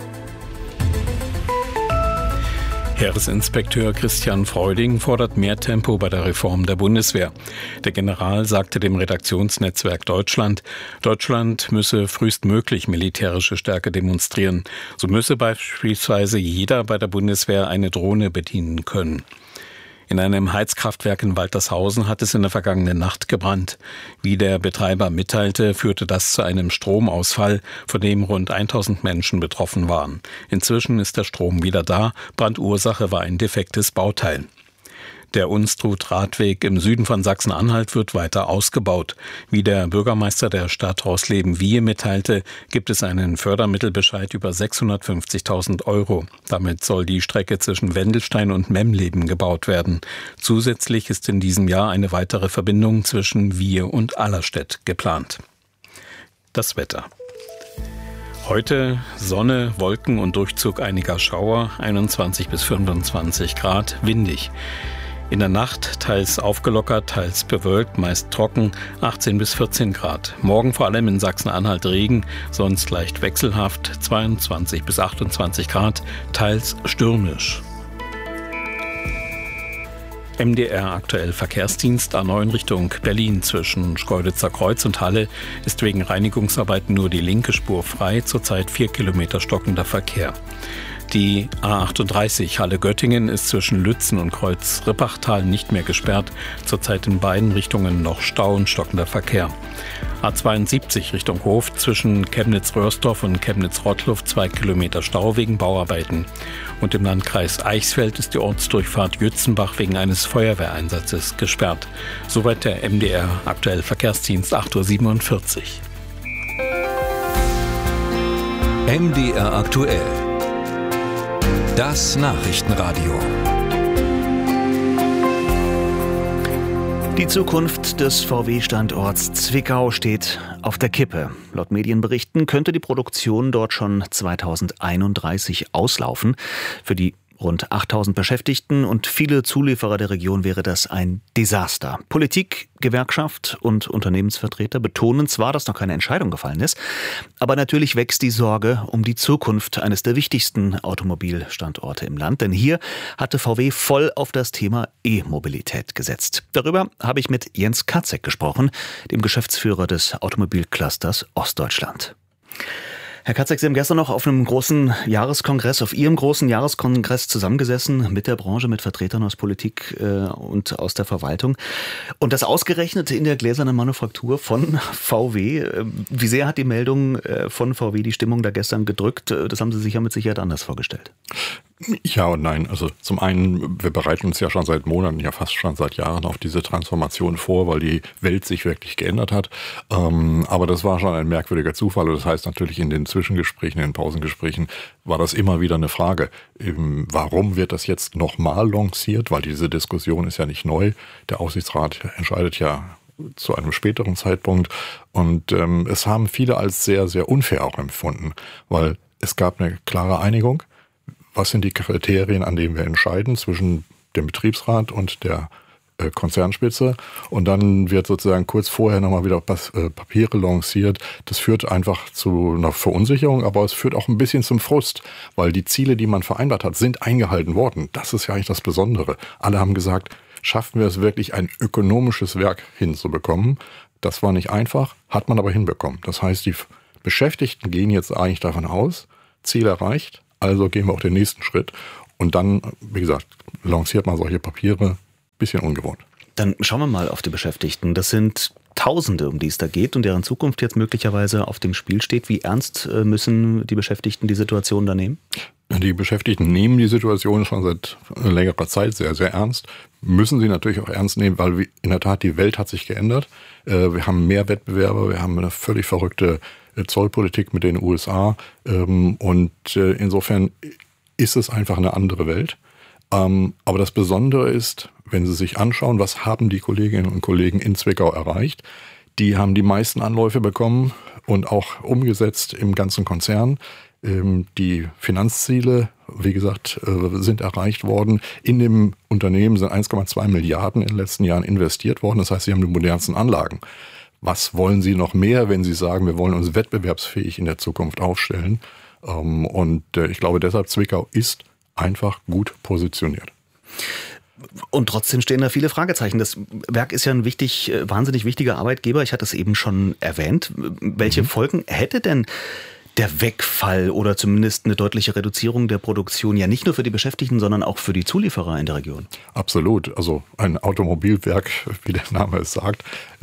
Heeresinspekteur Christian Freuding fordert mehr Tempo bei der Reform der Bundeswehr. Der General sagte dem Redaktionsnetzwerk Deutschland, Deutschland müsse frühestmöglich militärische Stärke demonstrieren. So müsse beispielsweise jeder bei der Bundeswehr eine Drohne bedienen können. In einem Heizkraftwerk in Waltershausen hat es in der vergangenen Nacht gebrannt. Wie der Betreiber mitteilte, führte das zu einem Stromausfall, von dem rund tausend Menschen betroffen waren. Inzwischen ist der Strom wieder da. Brandursache war ein defektes Bauteil. Der Unstrut-Radweg im Süden von Sachsen-Anhalt wird weiter ausgebaut. Wie der Bürgermeister der Stadt Horsleben-Wiehe mitteilte, gibt es einen Fördermittelbescheid über sechshundertfünfzigtausend Euro. Damit soll die Strecke zwischen Wendelstein und Memleben gebaut werden. Zusätzlich ist in diesem Jahr eine weitere Verbindung zwischen Wiehe und Allerstedt geplant. Das Wetter. Heute Sonne, Wolken und Durchzug einiger Schauer, einundzwanzig bis fünfundzwanzig Grad, windig. In der Nacht teils aufgelockert, teils bewölkt, meist trocken, achtzehn bis vierzehn Grad. Morgen vor allem in Sachsen-Anhalt Regen, sonst leicht wechselhaft, zweiundzwanzig bis achtundzwanzig Grad, teils stürmisch. M D R aktuell Verkehrsdienst A neun Richtung Berlin zwischen Schkeuditzer Kreuz und Halle ist wegen Reinigungsarbeiten nur die linke Spur frei, zurzeit vier Kilometer stockender Verkehr. Die A achtunddreißig Halle-Göttingen ist zwischen Lützen und Kreuz-Rippachtal nicht mehr gesperrt. Zurzeit in beiden Richtungen noch Stau und stockender Verkehr. A zweiundsiebzig Richtung Hof zwischen Chemnitz-Röhrsdorf und Chemnitz-Rottluff zwei Kilometer Stau wegen Bauarbeiten. Und im Landkreis Eichsfeld ist die Ortsdurchfahrt Jützenbach wegen eines Feuerwehreinsatzes gesperrt. Soweit der M D R aktuell Verkehrsdienst acht Uhr siebenundvierzig. M D R aktuell. Das Nachrichtenradio. Die Zukunft des V W-Standorts Zwickau steht auf der Kippe. Laut Medienberichten könnte die Produktion dort schon zweitausendeinunddreißig auslaufen. Für die rund achttausend Beschäftigten und viele Zulieferer der Region wäre das ein Desaster. Politik, Gewerkschaft und Unternehmensvertreter betonen zwar, dass noch keine Entscheidung gefallen ist, aber natürlich wächst die Sorge um die Zukunft eines der wichtigsten Automobilstandorte im Land. Denn hier hatte V W voll auf das Thema E-Mobilität gesetzt. Darüber habe ich mit Jens Katzek gesprochen, dem Geschäftsführer des Automobilclusters Ostdeutschland. Herr Katzek, Sie haben gestern noch auf einem großen Jahreskongress, auf Ihrem großen Jahreskongress zusammengesessen mit der Branche, mit Vertretern aus Politik äh, und aus der Verwaltung. Und das ausgerechnet in der gläsernen Manufaktur von V W. Wie sehr hat die Meldung äh, von V W die Stimmung da gestern gedrückt? Das haben Sie sich ja mit Sicherheit anders vorgestellt. Ja und nein. Also zum einen, wir bereiten uns ja schon seit Monaten, ja fast schon seit Jahren auf diese Transformation vor, weil die Welt sich wirklich geändert hat. Ähm, aber das war schon ein merkwürdiger Zufall. Und das heißt natürlich, in den Zwischengesprächen, in den Pausengesprächen war das immer wieder eine Frage. Ähm, warum wird das jetzt nochmal lanciert? Weil diese Diskussion ist ja nicht neu. Der Aufsichtsrat entscheidet ja zu einem späteren Zeitpunkt. Und ähm, es haben viele als sehr, sehr unfair auch empfunden, weil es gab eine klare Einigung. Was sind die Kriterien, an denen wir entscheiden zwischen dem Betriebsrat und der äh, Konzernspitze? Und dann wird sozusagen kurz vorher nochmal wieder Pas- äh, Papiere lanciert. Das führt einfach zu einer Verunsicherung, aber es führt auch ein bisschen zum Frust, weil die Ziele, die man vereinbart hat, sind eingehalten worden. Das ist ja eigentlich das Besondere. Alle haben gesagt, schaffen wir es wirklich, ein ökonomisches Werk hinzubekommen? Das war nicht einfach, hat man aber hinbekommen. Das heißt, die Beschäftigten gehen jetzt eigentlich davon aus, Ziel erreicht, also gehen wir auch den nächsten Schritt. Und dann, wie gesagt, lanciert man solche Papiere. Bisschen ungewohnt. Dann schauen wir mal auf die Beschäftigten. Das sind Tausende, um die es da geht und deren Zukunft jetzt möglicherweise auf dem Spiel steht. Wie ernst müssen die Beschäftigten die Situation da nehmen? Die Beschäftigten nehmen die Situation schon seit längerer Zeit sehr, sehr ernst. Müssen sie natürlich auch ernst nehmen, weil in der Tat die Welt hat sich geändert. Wir haben mehr Wettbewerber, wir haben eine völlig verrückte Zollpolitik mit den U S A. Und insofern ist es einfach eine andere Welt. Aber das Besondere ist, wenn Sie sich anschauen, was haben die Kolleginnen und Kollegen in Zwickau erreicht? Die haben die meisten Anläufe bekommen und auch umgesetzt im ganzen Konzern. Die Finanzziele, wie gesagt, sind erreicht worden. In dem Unternehmen sind eins Komma zwei Milliarden in den letzten Jahren investiert worden. Das heißt, sie haben die modernsten Anlagen. Was wollen Sie noch mehr, wenn Sie sagen, wir wollen uns wettbewerbsfähig in der Zukunft aufstellen? Und ich glaube, deshalb Zwickau ist einfach gut positioniert. Und trotzdem stehen da viele Fragezeichen. Das Werk ist ja ein wichtig, wahnsinnig wichtiger Arbeitgeber. Ich hatte es eben schon erwähnt. Welche mhm. Folgen hätte denn der Wegfall oder zumindest eine deutliche Reduzierung der Produktion ja nicht nur für die Beschäftigten, sondern auch für die Zulieferer in der Region? Absolut. Also ein Automobilwerk, wie der Name es sagt,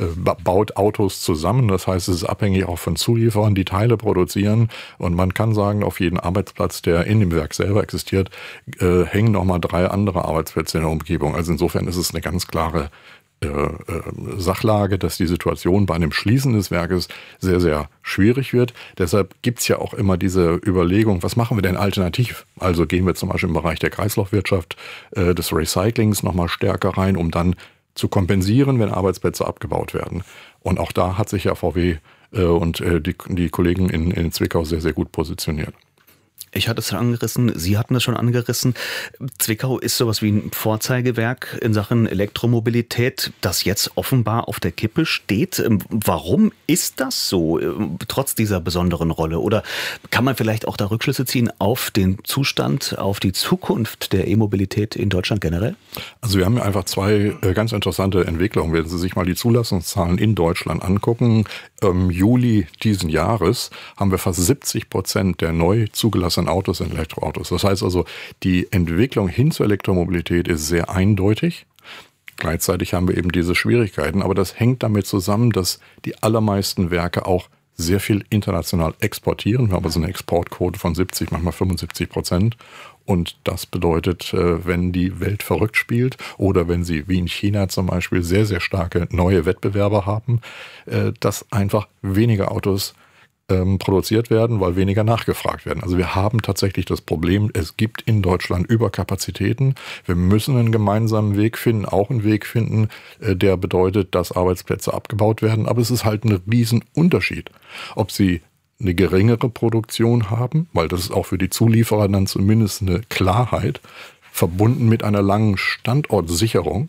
baut Autos zusammen. Das heißt, es ist abhängig auch von Zulieferern, die Teile produzieren. Und man kann sagen, auf jeden Arbeitsplatz, der in dem Werk selber existiert, äh, hängen nochmal drei andere Arbeitsplätze in der Umgebung. Also insofern ist es eine ganz klare Äh, äh, Sachlage, dass die Situation bei einem Schließen des Werkes sehr, sehr schwierig wird. Deshalb gibt es ja auch immer diese Überlegung, was machen wir denn alternativ? Also gehen wir zum Beispiel im Bereich der Kreislaufwirtschaft, äh, des Recyclings nochmal stärker rein, um dann zu kompensieren, wenn Arbeitsplätze abgebaut werden. Und auch da hat sich ja V W äh, und äh, die, die Kollegen in, in Zwickau sehr, sehr gut positioniert. Ich hatte es schon angerissen, Sie hatten es schon angerissen. Zwickau ist sowas wie ein Vorzeigewerk in Sachen Elektromobilität, das jetzt offenbar auf der Kippe steht. Warum ist das so, trotz dieser besonderen Rolle? Oder kann man vielleicht auch da Rückschlüsse ziehen auf den Zustand, auf die Zukunft der E-Mobilität in Deutschland generell? Also wir haben einfach zwei ganz interessante Entwicklungen. Wenn Sie sich mal die Zulassungszahlen in Deutschland angucken, im Juli diesen Jahres haben wir fast siebzig Prozent der neu zugelassenen Autos sind Elektroautos. Das heißt also, die Entwicklung hin zur Elektromobilität ist sehr eindeutig. Gleichzeitig haben wir eben diese Schwierigkeiten, aber das hängt damit zusammen, dass die allermeisten Werke auch sehr viel international exportieren. Wir haben also eine Exportquote von siebzig, manchmal fünfundsiebzig Prozent. Und das bedeutet, wenn die Welt verrückt spielt oder wenn sie wie in China zum Beispiel sehr, sehr starke neue Wettbewerber haben, dass einfach weniger Autos ähm, produziert werden, weil weniger nachgefragt werden. Also wir haben tatsächlich das Problem, es gibt in Deutschland Überkapazitäten. Wir müssen einen gemeinsamen Weg finden, auch einen Weg finden, äh, der bedeutet, dass Arbeitsplätze abgebaut werden. Aber es ist halt ein Riesenunterschied, ob sie eine geringere Produktion haben, weil das ist auch für die Zulieferer dann zumindest eine Klarheit, verbunden mit einer langen Standortsicherung,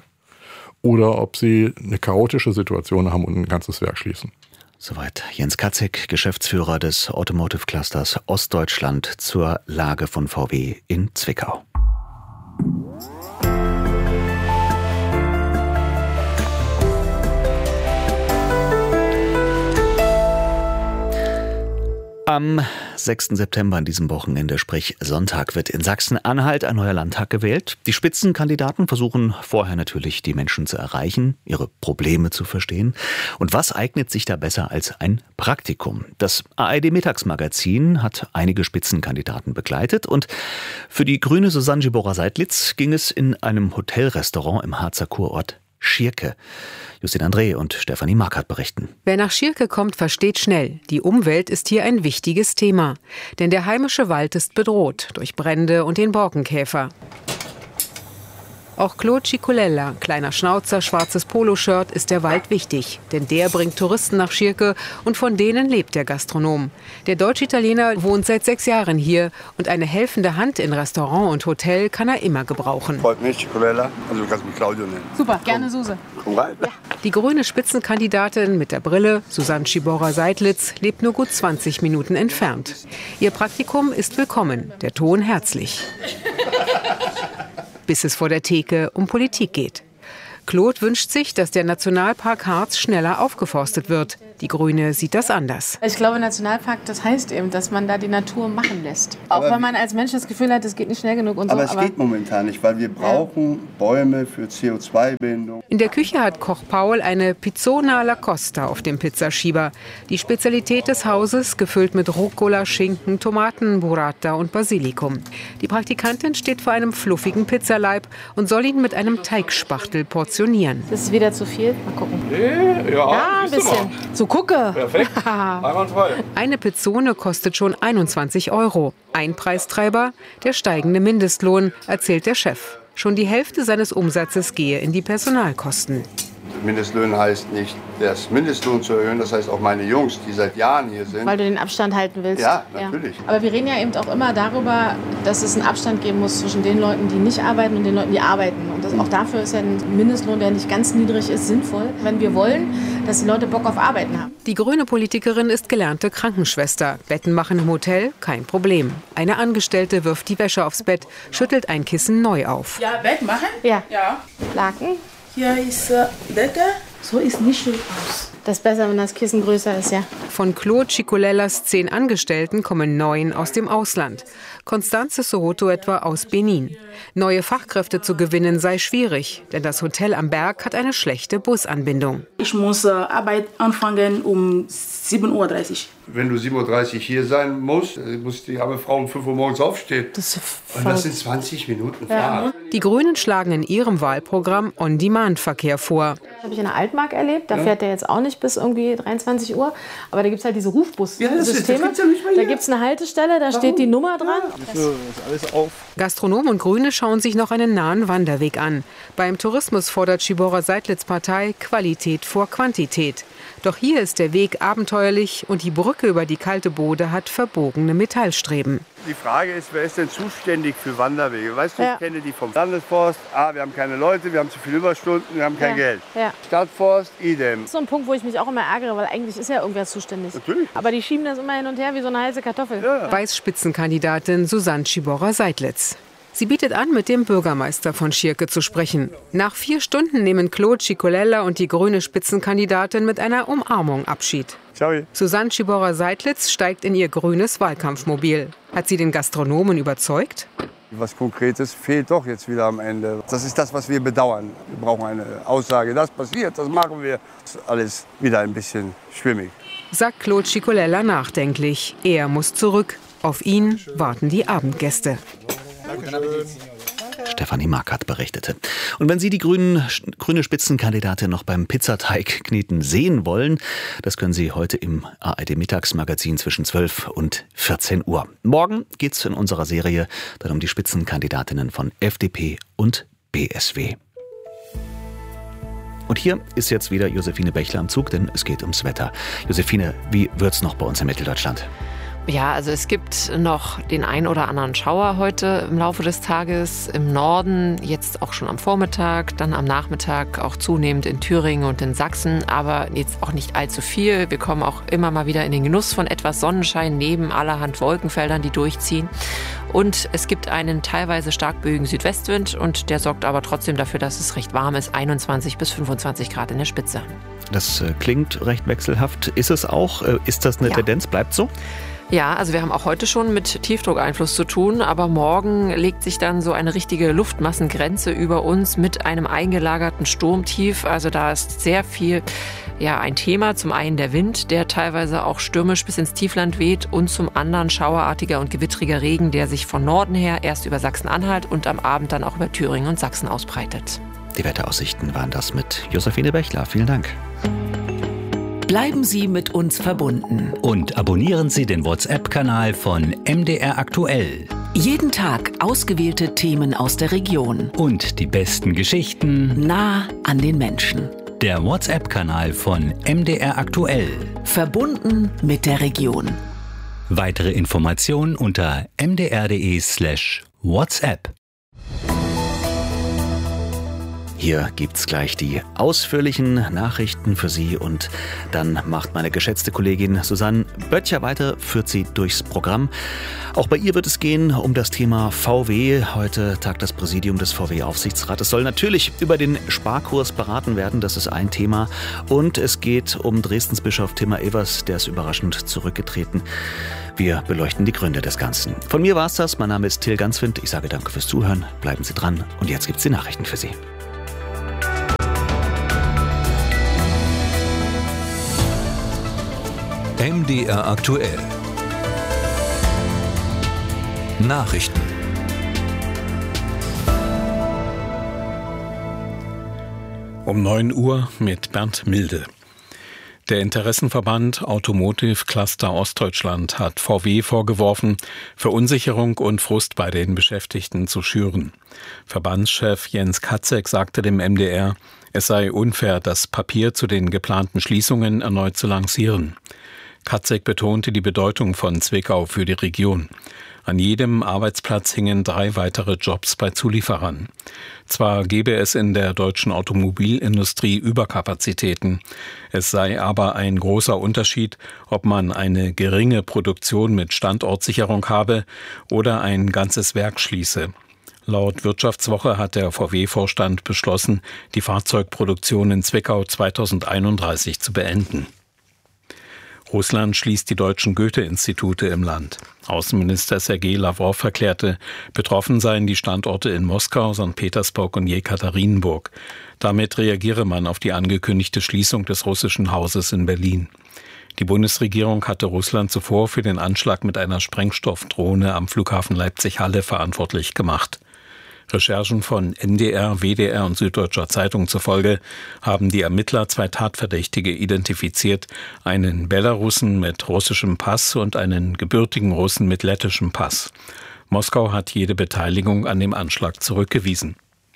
oder ob sie eine chaotische Situation haben und ein ganzes Werk schließen. Soweit Jens Katzek, Geschäftsführer des Automotive Clusters Ostdeutschland, zur Lage von V W in Zwickau. Am sechsten September an diesem Wochenende, sprich Sonntag, wird in Sachsen-Anhalt ein neuer Landtag gewählt. Die Spitzenkandidaten versuchen vorher natürlich, die Menschen zu erreichen, ihre Probleme zu verstehen. Und was eignet sich da besser als ein Praktikum? Das A R D-Mittagsmagazin hat einige Spitzenkandidaten begleitet und für die grüne Susanne Gibora-Seidlitz ging es in einem Hotelrestaurant im Harzer Kurort Schierke. Justin André und Stefanie Markert berichten. Wer nach Schierke kommt, versteht schnell, die Umwelt ist hier ein wichtiges Thema. Denn der heimische Wald ist bedroht durch Brände und den Borkenkäfer. Auch Claude Cicolella, kleiner Schnauzer, schwarzes Poloshirt, ist der Wald wichtig. Denn der bringt Touristen nach Schierke und von denen lebt der Gastronom. Der Deutsch-Italiener wohnt seit sechs Jahren hier und eine helfende Hand in Restaurant und Hotel kann er immer gebrauchen. Freut mich, Cicolella. Also du kannst mich Claudio nennen. Super, gerne Suse. Komm rein. Ja. Die grüne Spitzenkandidatin mit der Brille, Susanne Gibora-Seidlitz, lebt nur gut zwanzig Minuten entfernt. Ihr Praktikum ist willkommen, der Ton herzlich. Bis es vor der Theke um Politik geht. Claude wünscht sich, dass der Nationalpark Harz schneller aufgeforstet wird. Die Grüne sieht das anders. Ich glaube, Nationalpark, das heißt eben, dass man da die Natur machen lässt. Auch aber wenn man als Mensch das Gefühl hat, es geht nicht schnell genug und aber so. Es aber es geht momentan nicht, weil wir brauchen ja. Bäume für C O zwei Bindung. In der Küche hat Koch Paul eine Pizzona alla Costa auf dem Pizzaschieber. Die Spezialität des Hauses, gefüllt mit Rucola, Schinken, Tomaten, Burrata und Basilikum. Die Praktikantin steht vor einem fluffigen Pizzaleib und soll ihn mit einem Teigspachtel portionieren. Das ist wieder zu viel. Mal gucken. Nee, ja, ja ein bisschen. So gucke. Perfekt. Einwandfrei. Eine Pizzone kostet schon einundzwanzig Euro. Ein Preistreiber, der steigende Mindestlohn, erzählt der Chef. Schon die Hälfte seines Umsatzes gehe in die Personalkosten. Mindestlohn heißt nicht, das Mindestlohn zu erhöhen, das heißt auch meine Jungs, die seit Jahren hier sind. Weil du den Abstand halten willst. Ja, natürlich. Ja. Aber wir reden ja eben auch immer darüber, dass es einen Abstand geben muss zwischen den Leuten, die nicht arbeiten und den Leuten, die arbeiten. Und das, auch dafür ist ja ein Mindestlohn, der nicht ganz niedrig ist, sinnvoll, wenn wir wollen, dass die Leute Bock auf Arbeiten haben. Die grüne Politikerin ist gelernte Krankenschwester. Betten machen im Hotel, kein Problem. Eine Angestellte wirft die Wäsche aufs Bett, schüttelt ein Kissen neu auf. Ja, Bett machen? Ja. Ja. Laken? Hier ist äh, Decke. So ist nicht schön aus. Das ist besser, wenn das Kissen größer ist, ja. Von Claude Cicolellas zehn Angestellten kommen neun aus dem Ausland. Constanze Sohoto etwa aus Benin. Neue Fachkräfte zu gewinnen sei schwierig, denn das Hotel am Berg hat eine schlechte Busanbindung. Ich muss äh, Arbeit anfangen um sieben Uhr dreißig. Wenn du sieben Uhr dreißig hier sein musst, muss die arme Frau um fünf Uhr morgens aufstehen. Das Und das sind zwanzig Minuten ja. Fahrt. Die Grünen schlagen in ihrem Wahlprogramm On-Demand-Verkehr vor. Das habe ich in der Altmark erlebt. Da ja. fährt der jetzt auch nicht bis irgendwie dreiundzwanzig Uhr. Aber da gibt es halt diese Rufbus-Systeme. Ja, ja da gibt es eine Haltestelle, da Warum? steht die Nummer dran. Das ist alles auf. Gastronomen und Grüne schauen sich noch einen nahen Wanderweg an. Beim Tourismus fordert Gibora-Seidlitz Partei Qualität vor Quantität. Doch hier ist der Weg abenteuerlich und die Brücke über die kalte Bode hat verbogene Metallstreben. Die Frage ist, wer ist denn zuständig für Wanderwege? Weißt du, ja. ich kenne die vom Landesforst. Ah, wir haben keine Leute, wir haben zu viele Überstunden, wir haben kein ja. Geld. Ja. Stadtforst, idem. Das ist so ein Punkt, wo ich mich auch immer ärgere, weil eigentlich ist ja irgendwer zuständig. Natürlich. Aber die schieben das immer hin und her wie so eine heiße Kartoffel. Ja. Weiß Spitzenkandidatin Susanne Gibora-Seidlitz. Sie bietet an, mit dem Bürgermeister von Schierke zu sprechen. Nach vier Stunden nehmen Claude Cicolella und die grüne Spitzenkandidatin mit einer Umarmung Abschied. Ciao. Susanne Gibora-Seidlitz steigt in ihr grünes Wahlkampfmobil. Hat sie den Gastronomen überzeugt? Was Konkretes fehlt doch jetzt wieder am Ende. Das ist das, was wir bedauern. Wir brauchen eine Aussage, das passiert, das machen wir. Das ist alles wieder ein bisschen schwimmig. Sagt Claude Cicolella nachdenklich. Er muss zurück. Auf ihn warten die Abendgäste. Stefanie Markert berichtete. Und wenn Sie die grünen, grüne Spitzenkandidatin noch beim Pizzateig kneten sehen wollen, das können Sie heute im A R D-Mittagsmagazin zwischen zwölf und vierzehn Uhr. Morgen geht es in unserer Serie dann um die Spitzenkandidatinnen von F D P und B S W. Und hier ist jetzt wieder Josephine Bächler am Zug, denn es geht ums Wetter. Josephine, wie wird's noch bei uns in Mitteldeutschland? Ja, also es gibt noch den ein oder anderen Schauer heute im Laufe des Tages im Norden, jetzt auch schon am Vormittag, dann am Nachmittag auch zunehmend in Thüringen und in Sachsen, aber jetzt auch nicht allzu viel. Wir kommen auch immer mal wieder in den Genuss von etwas Sonnenschein neben allerhand Wolkenfeldern, die durchziehen. Und es gibt einen teilweise stark böigen Südwestwind und der sorgt aber trotzdem dafür, dass es recht warm ist, einundzwanzig bis fünfundzwanzig Grad in der Spitze. Das klingt recht wechselhaft. Ist es auch? Ist das eine ja. Tendenz? Bleibt so? Ja, also wir haben auch heute schon mit Tiefdruckeinfluss zu tun, aber morgen legt sich dann so eine richtige Luftmassengrenze über uns mit einem eingelagerten Sturmtief. Also da ist sehr viel, ja, ein Thema. Zum einen der Wind, der teilweise auch stürmisch bis ins Tiefland weht, und zum anderen schauerartiger und gewittriger Regen, der sich von Norden her erst über Sachsen-Anhalt und am Abend dann auch über Thüringen und Sachsen ausbreitet. Die Wetteraussichten waren das mit Josephine Bechler. Vielen Dank. Bleiben Sie mit uns verbunden. Und abonnieren Sie den WhatsApp-Kanal von M D R Aktuell. Jeden Tag ausgewählte Themen aus der Region. Und die besten Geschichten nah an den Menschen. Der WhatsApp-Kanal von M D R Aktuell. Verbunden mit der Region. Weitere Informationen unter m d r punkt d e slash WhatsApp. Hier gibt's gleich die ausführlichen Nachrichten für Sie und dann macht meine geschätzte Kollegin Susanne Böttcher weiter, führt Sie durchs Programm. Auch bei ihr wird es gehen um das Thema V W. Heute tagt das Präsidium des V W-Aufsichtsrates. Es soll natürlich über den Sparkurs beraten werden, das ist ein Thema. Und es geht um Dresdens Bischof Timmer Evers, der ist überraschend zurückgetreten. Wir beleuchten die Gründe des Ganzen. Von mir war's das, mein Name ist Till Ganswind. Ich sage danke fürs Zuhören, bleiben Sie dran und jetzt gibt's die Nachrichten für Sie. M D R aktuell. Nachrichten. Um neun Uhr mit Bernd Milde. Der Interessenverband Automotive Cluster Ostdeutschland hat V W vorgeworfen, Verunsicherung und Frust bei den Beschäftigten zu schüren. Verbandschef Jens Katzek sagte dem M D R, es sei unfair, das Papier zu den geplanten Schließungen erneut zu lancieren. Katzek betonte die Bedeutung von Zwickau für die Region. An jedem Arbeitsplatz hingen drei weitere Jobs bei Zulieferern. Zwar gebe es in der deutschen Automobilindustrie Überkapazitäten, es sei aber ein großer Unterschied, ob man eine geringe Produktion mit Standortsicherung habe oder ein ganzes Werk schließe. Laut Wirtschaftswoche hat der V W-Vorstand beschlossen, die Fahrzeugproduktion in Zwickau zweitausendeinunddreißig zu beenden. Russland schließt die deutschen Goethe-Institute im Land. Außenminister Sergei Lawrow erklärte, betroffen seien die Standorte in Moskau, Sankt Petersburg und Jekaterinburg. Damit reagiere man auf die angekündigte Schließung des russischen Hauses in Berlin. Die Bundesregierung hatte Russland zuvor für den Anschlag mit einer Sprengstoffdrohne am Flughafen Leipzig-Halle verantwortlich gemacht. Recherchen von N D R, W D R und Süddeutscher Zeitung zufolge haben die Ermittler zwei Tatverdächtige identifiziert, einen Belarussen mit russischem Pass und einen gebürtigen Russen mit lettischem Pass. Moskau hat jede Beteiligung an dem Anschlag zurückgewiesen.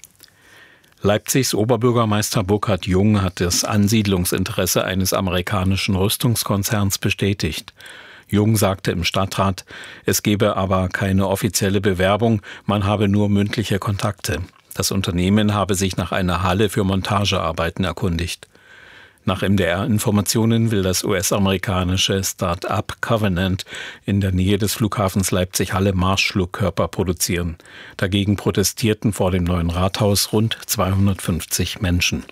Leipzigs Oberbürgermeister Burkhard Jung hat das Ansiedlungsinteresse eines amerikanischen Rüstungskonzerns bestätigt. Jung sagte im Stadtrat, es gebe aber keine offizielle Bewerbung, man habe nur mündliche Kontakte. Das Unternehmen habe sich nach einer Halle für Montagearbeiten erkundigt. Nach M D R-Informationen will das U S-amerikanische Start-up Covenant in der Nähe des Flughafens Leipzig-Halle Marschflugkörper produzieren. Dagegen protestierten vor dem neuen Rathaus rund zweihundertfünfzig Menschen.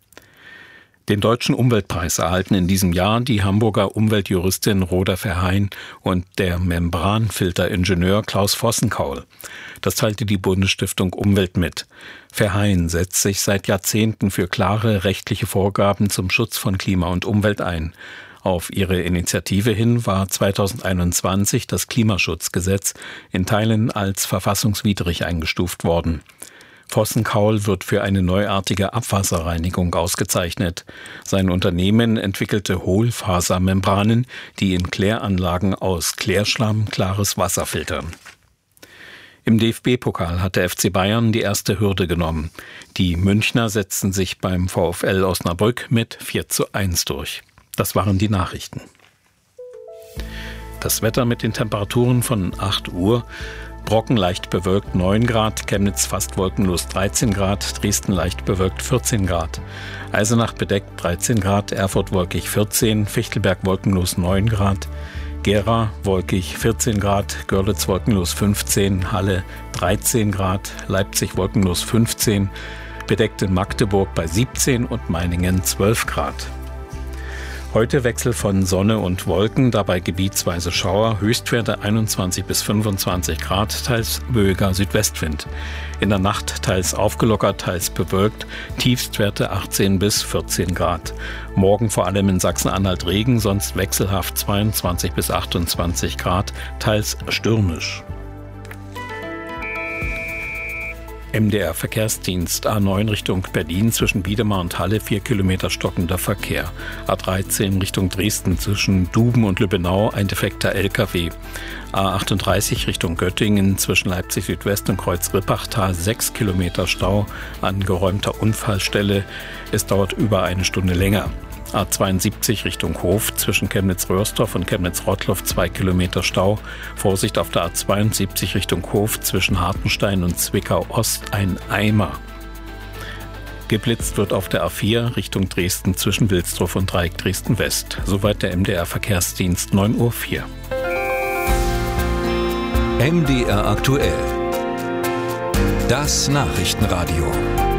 Den Deutschen Umweltpreis erhalten in diesem Jahr die Hamburger Umweltjuristin Rhoda Verheyen und der Membranfilteringenieur Klaus Vossenkaul. Das teilte die Bundesstiftung Umwelt mit. Verheyen setzt sich seit Jahrzehnten für klare rechtliche Vorgaben zum Schutz von Klima und Umwelt ein. Auf ihre Initiative hin war zweitausendeinundzwanzig das Klimaschutzgesetz in Teilen als verfassungswidrig eingestuft worden. Vossenkaul wird für eine neuartige Abwasserreinigung ausgezeichnet. Sein Unternehmen entwickelte Hohlfasermembranen, die in Kläranlagen aus Klärschlamm klares Wasser filtern. Im D F B-Pokal hat der F C Bayern die erste Hürde genommen. Die Münchner setzten sich beim VfL Osnabrück mit vier zu eins durch. Das waren die Nachrichten. Das Wetter mit den Temperaturen von acht Uhr. Brocken leicht bewölkt neun Grad, Chemnitz fast wolkenlos dreizehn Grad, Dresden leicht bewölkt vierzehn Grad, Eisenach bedeckt dreizehn Grad, Erfurt wolkig vierzehn, Fichtelberg wolkenlos neun Grad, Gera wolkig vierzehn Grad, Görlitz wolkenlos fünfzehn, Halle dreizehn Grad, Leipzig wolkenlos fünfzehn, bedeckt in Magdeburg bei siebzehn und Meiningen zwölf Grad. Heute Wechsel von Sonne und Wolken, dabei gebietsweise Schauer, Höchstwerte einundzwanzig bis fünfundzwanzig Grad, teils böiger Südwestwind. In der Nacht teils aufgelockert, teils bewölkt, Tiefstwerte achtzehn bis vierzehn Grad. Morgen vor allem in Sachsen-Anhalt Regen, sonst wechselhaft zweiundzwanzig bis achtundzwanzig Grad, teils stürmisch. M D R-Verkehrsdienst A neun Richtung Berlin zwischen Wiedemar und Halle vier Kilometer stockender Verkehr. A dreizehn Richtung Dresden zwischen Duben und Lübbenau ein defekter L K W. A achtunddreißig Richtung Göttingen zwischen Leipzig Südwest und Kreuz-Rippachtal sechs Kilometer Stau an geräumter Unfallstelle. Es dauert über eine Stunde länger. A zweiundsiebzig Richtung Hof zwischen Chemnitz-Röhrsdorf und Chemnitz-Rottloff zwei Kilometer Stau. Vorsicht auf der A zweiundsiebzig Richtung Hof zwischen Hartenstein und Zwickau-Ost ein Eimer. Geblitzt wird auf der A vier Richtung Dresden zwischen Wilsdruff und Dreieck Dresden-West. Soweit der M D R-Verkehrsdienst neun Uhr vier. M D R aktuell. Das Nachrichtenradio.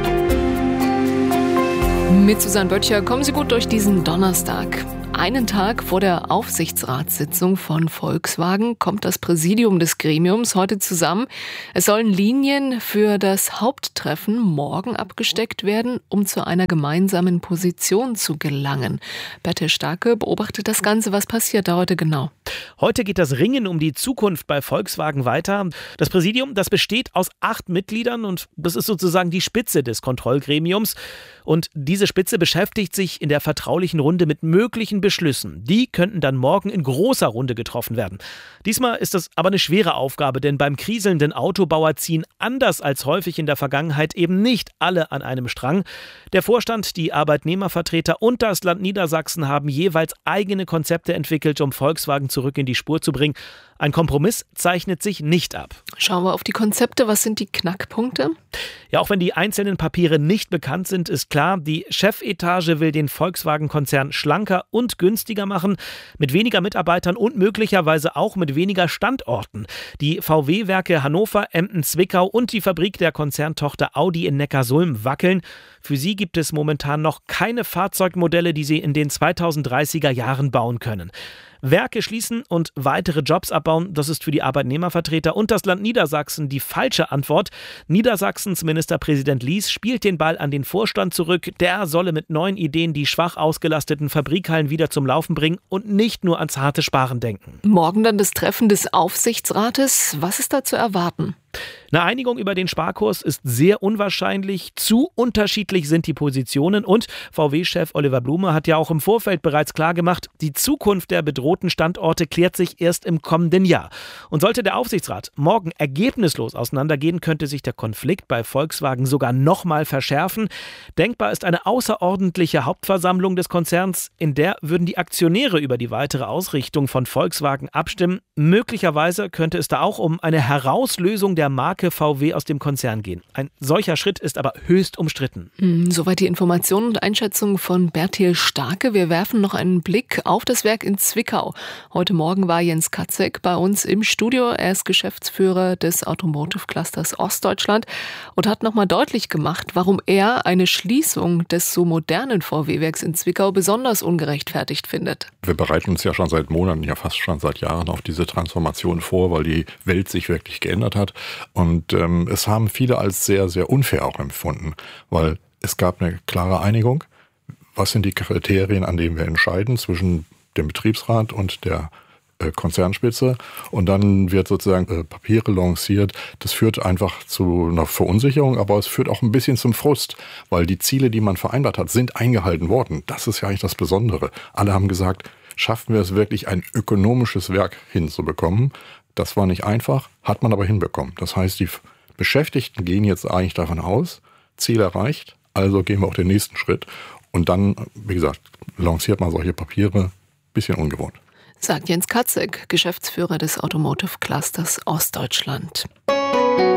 Mit Susanne Böttcher kommen Sie gut durch diesen Donnerstag. Einen Tag vor der Aufsichtsratssitzung von Volkswagen kommt das Präsidium des Gremiums heute zusammen. Es sollen Linien für das Haupttreffen morgen abgesteckt werden, um zu einer gemeinsamen Position zu gelangen. Bertel Starke beobachtet das Ganze. Was passiert da heute genau? Heute geht das Ringen um die Zukunft bei Volkswagen weiter. Das Präsidium, das besteht aus acht Mitgliedern und das ist sozusagen die Spitze des Kontrollgremiums. Und diese Spitze beschäftigt sich in der vertraulichen Runde mit möglichen Beschlüssen. Die könnten dann morgen in großer Runde getroffen werden. Diesmal ist das aber eine schwere Aufgabe, denn beim kriselnden Autobauer ziehen anders als häufig in der Vergangenheit eben nicht alle an einem Strang. Der Vorstand, die Arbeitnehmervertreter und das Land Niedersachsen haben jeweils eigene Konzepte entwickelt, um Volkswagen zurück in die Spur zu bringen. Ein Kompromiss zeichnet sich nicht ab. Schauen wir auf die Konzepte. Was sind die Knackpunkte? Ja, auch wenn die einzelnen Papiere nicht bekannt sind, ist klar, die Chefetage will den Volkswagen-Konzern schlanker und günstiger machen, mit weniger Mitarbeitern und möglicherweise auch mit weniger Standorten. Die V W-Werke Hannover, Emden, Zwickau und die Fabrik der Konzerntochter Audi in Neckarsulm wackeln. Für sie gibt es momentan noch keine Fahrzeugmodelle, die sie in den zweitausenddreißiger Jahren bauen können. Werke schließen und weitere Jobs abbauen, das ist für die Arbeitnehmervertreter und das Land Niedersachsen die falsche Antwort. Niedersachsens Ministerpräsident Lies spielt den Ball an den Vorstand zurück. Der solle mit neuen Ideen die schwach ausgelasteten Fabrikhallen wieder zum Laufen bringen und nicht nur ans harte Sparen denken. Morgen dann das Treffen des Aufsichtsrates. Was ist da zu erwarten? Eine Einigung über den Sparkurs ist sehr unwahrscheinlich. Zu unterschiedlich sind die Positionen und V W-Chef Oliver Blume hat ja auch im Vorfeld bereits klargemacht, die Zukunft der bedrohten Standorte klärt sich erst im kommenden Jahr. Und sollte der Aufsichtsrat morgen ergebnislos auseinandergehen, könnte sich der Konflikt bei Volkswagen sogar nochmal verschärfen. Denkbar ist eine außerordentliche Hauptversammlung des Konzerns, in der würden die Aktionäre über die weitere Ausrichtung von Volkswagen abstimmen. Möglicherweise könnte es da auch um eine Herauslösung der Marke V W aus dem Konzern gehen. Ein solcher Schritt ist aber höchst umstritten. Hm, soweit die Informationen und Einschätzungen von Bertil Starke. Wir werfen noch einen Blick auf das Werk in Zwickau. Heute Morgen war Jens Katzek bei uns im Studio. Er ist Geschäftsführer des Automotive Clusters Ostdeutschland und hat nochmal deutlich gemacht, warum er eine Schließung des so modernen V W-Werks in Zwickau besonders ungerechtfertigt findet. Wir bereiten uns ja schon seit Monaten, ja fast schon seit Jahren auf diese Transformation vor, weil die Welt sich wirklich geändert hat. Und ähm, es haben viele als sehr, sehr unfair auch empfunden, weil es gab eine klare Einigung. Was sind die Kriterien, an denen wir entscheiden zwischen dem Betriebsrat und der äh, Konzernspitze? Und dann wird sozusagen äh, Papiere lanciert. Das führt einfach zu einer Verunsicherung, aber es führt auch ein bisschen zum Frust, weil die Ziele, die man vereinbart hat, sind eingehalten worden. Das ist ja eigentlich das Besondere. Alle haben gesagt, schaffen wir es wirklich, ein ökonomisches Werk hinzubekommen? Das war nicht einfach, hat man aber hinbekommen. Das heißt, die Beschäftigten gehen jetzt eigentlich davon aus, Ziel erreicht, also gehen wir auch den nächsten Schritt. Und dann, wie gesagt, lanciert man solche Papiere, bisschen ungewohnt. Sagt Jens Katzek, Geschäftsführer des Automotive Clusters Ostdeutschland.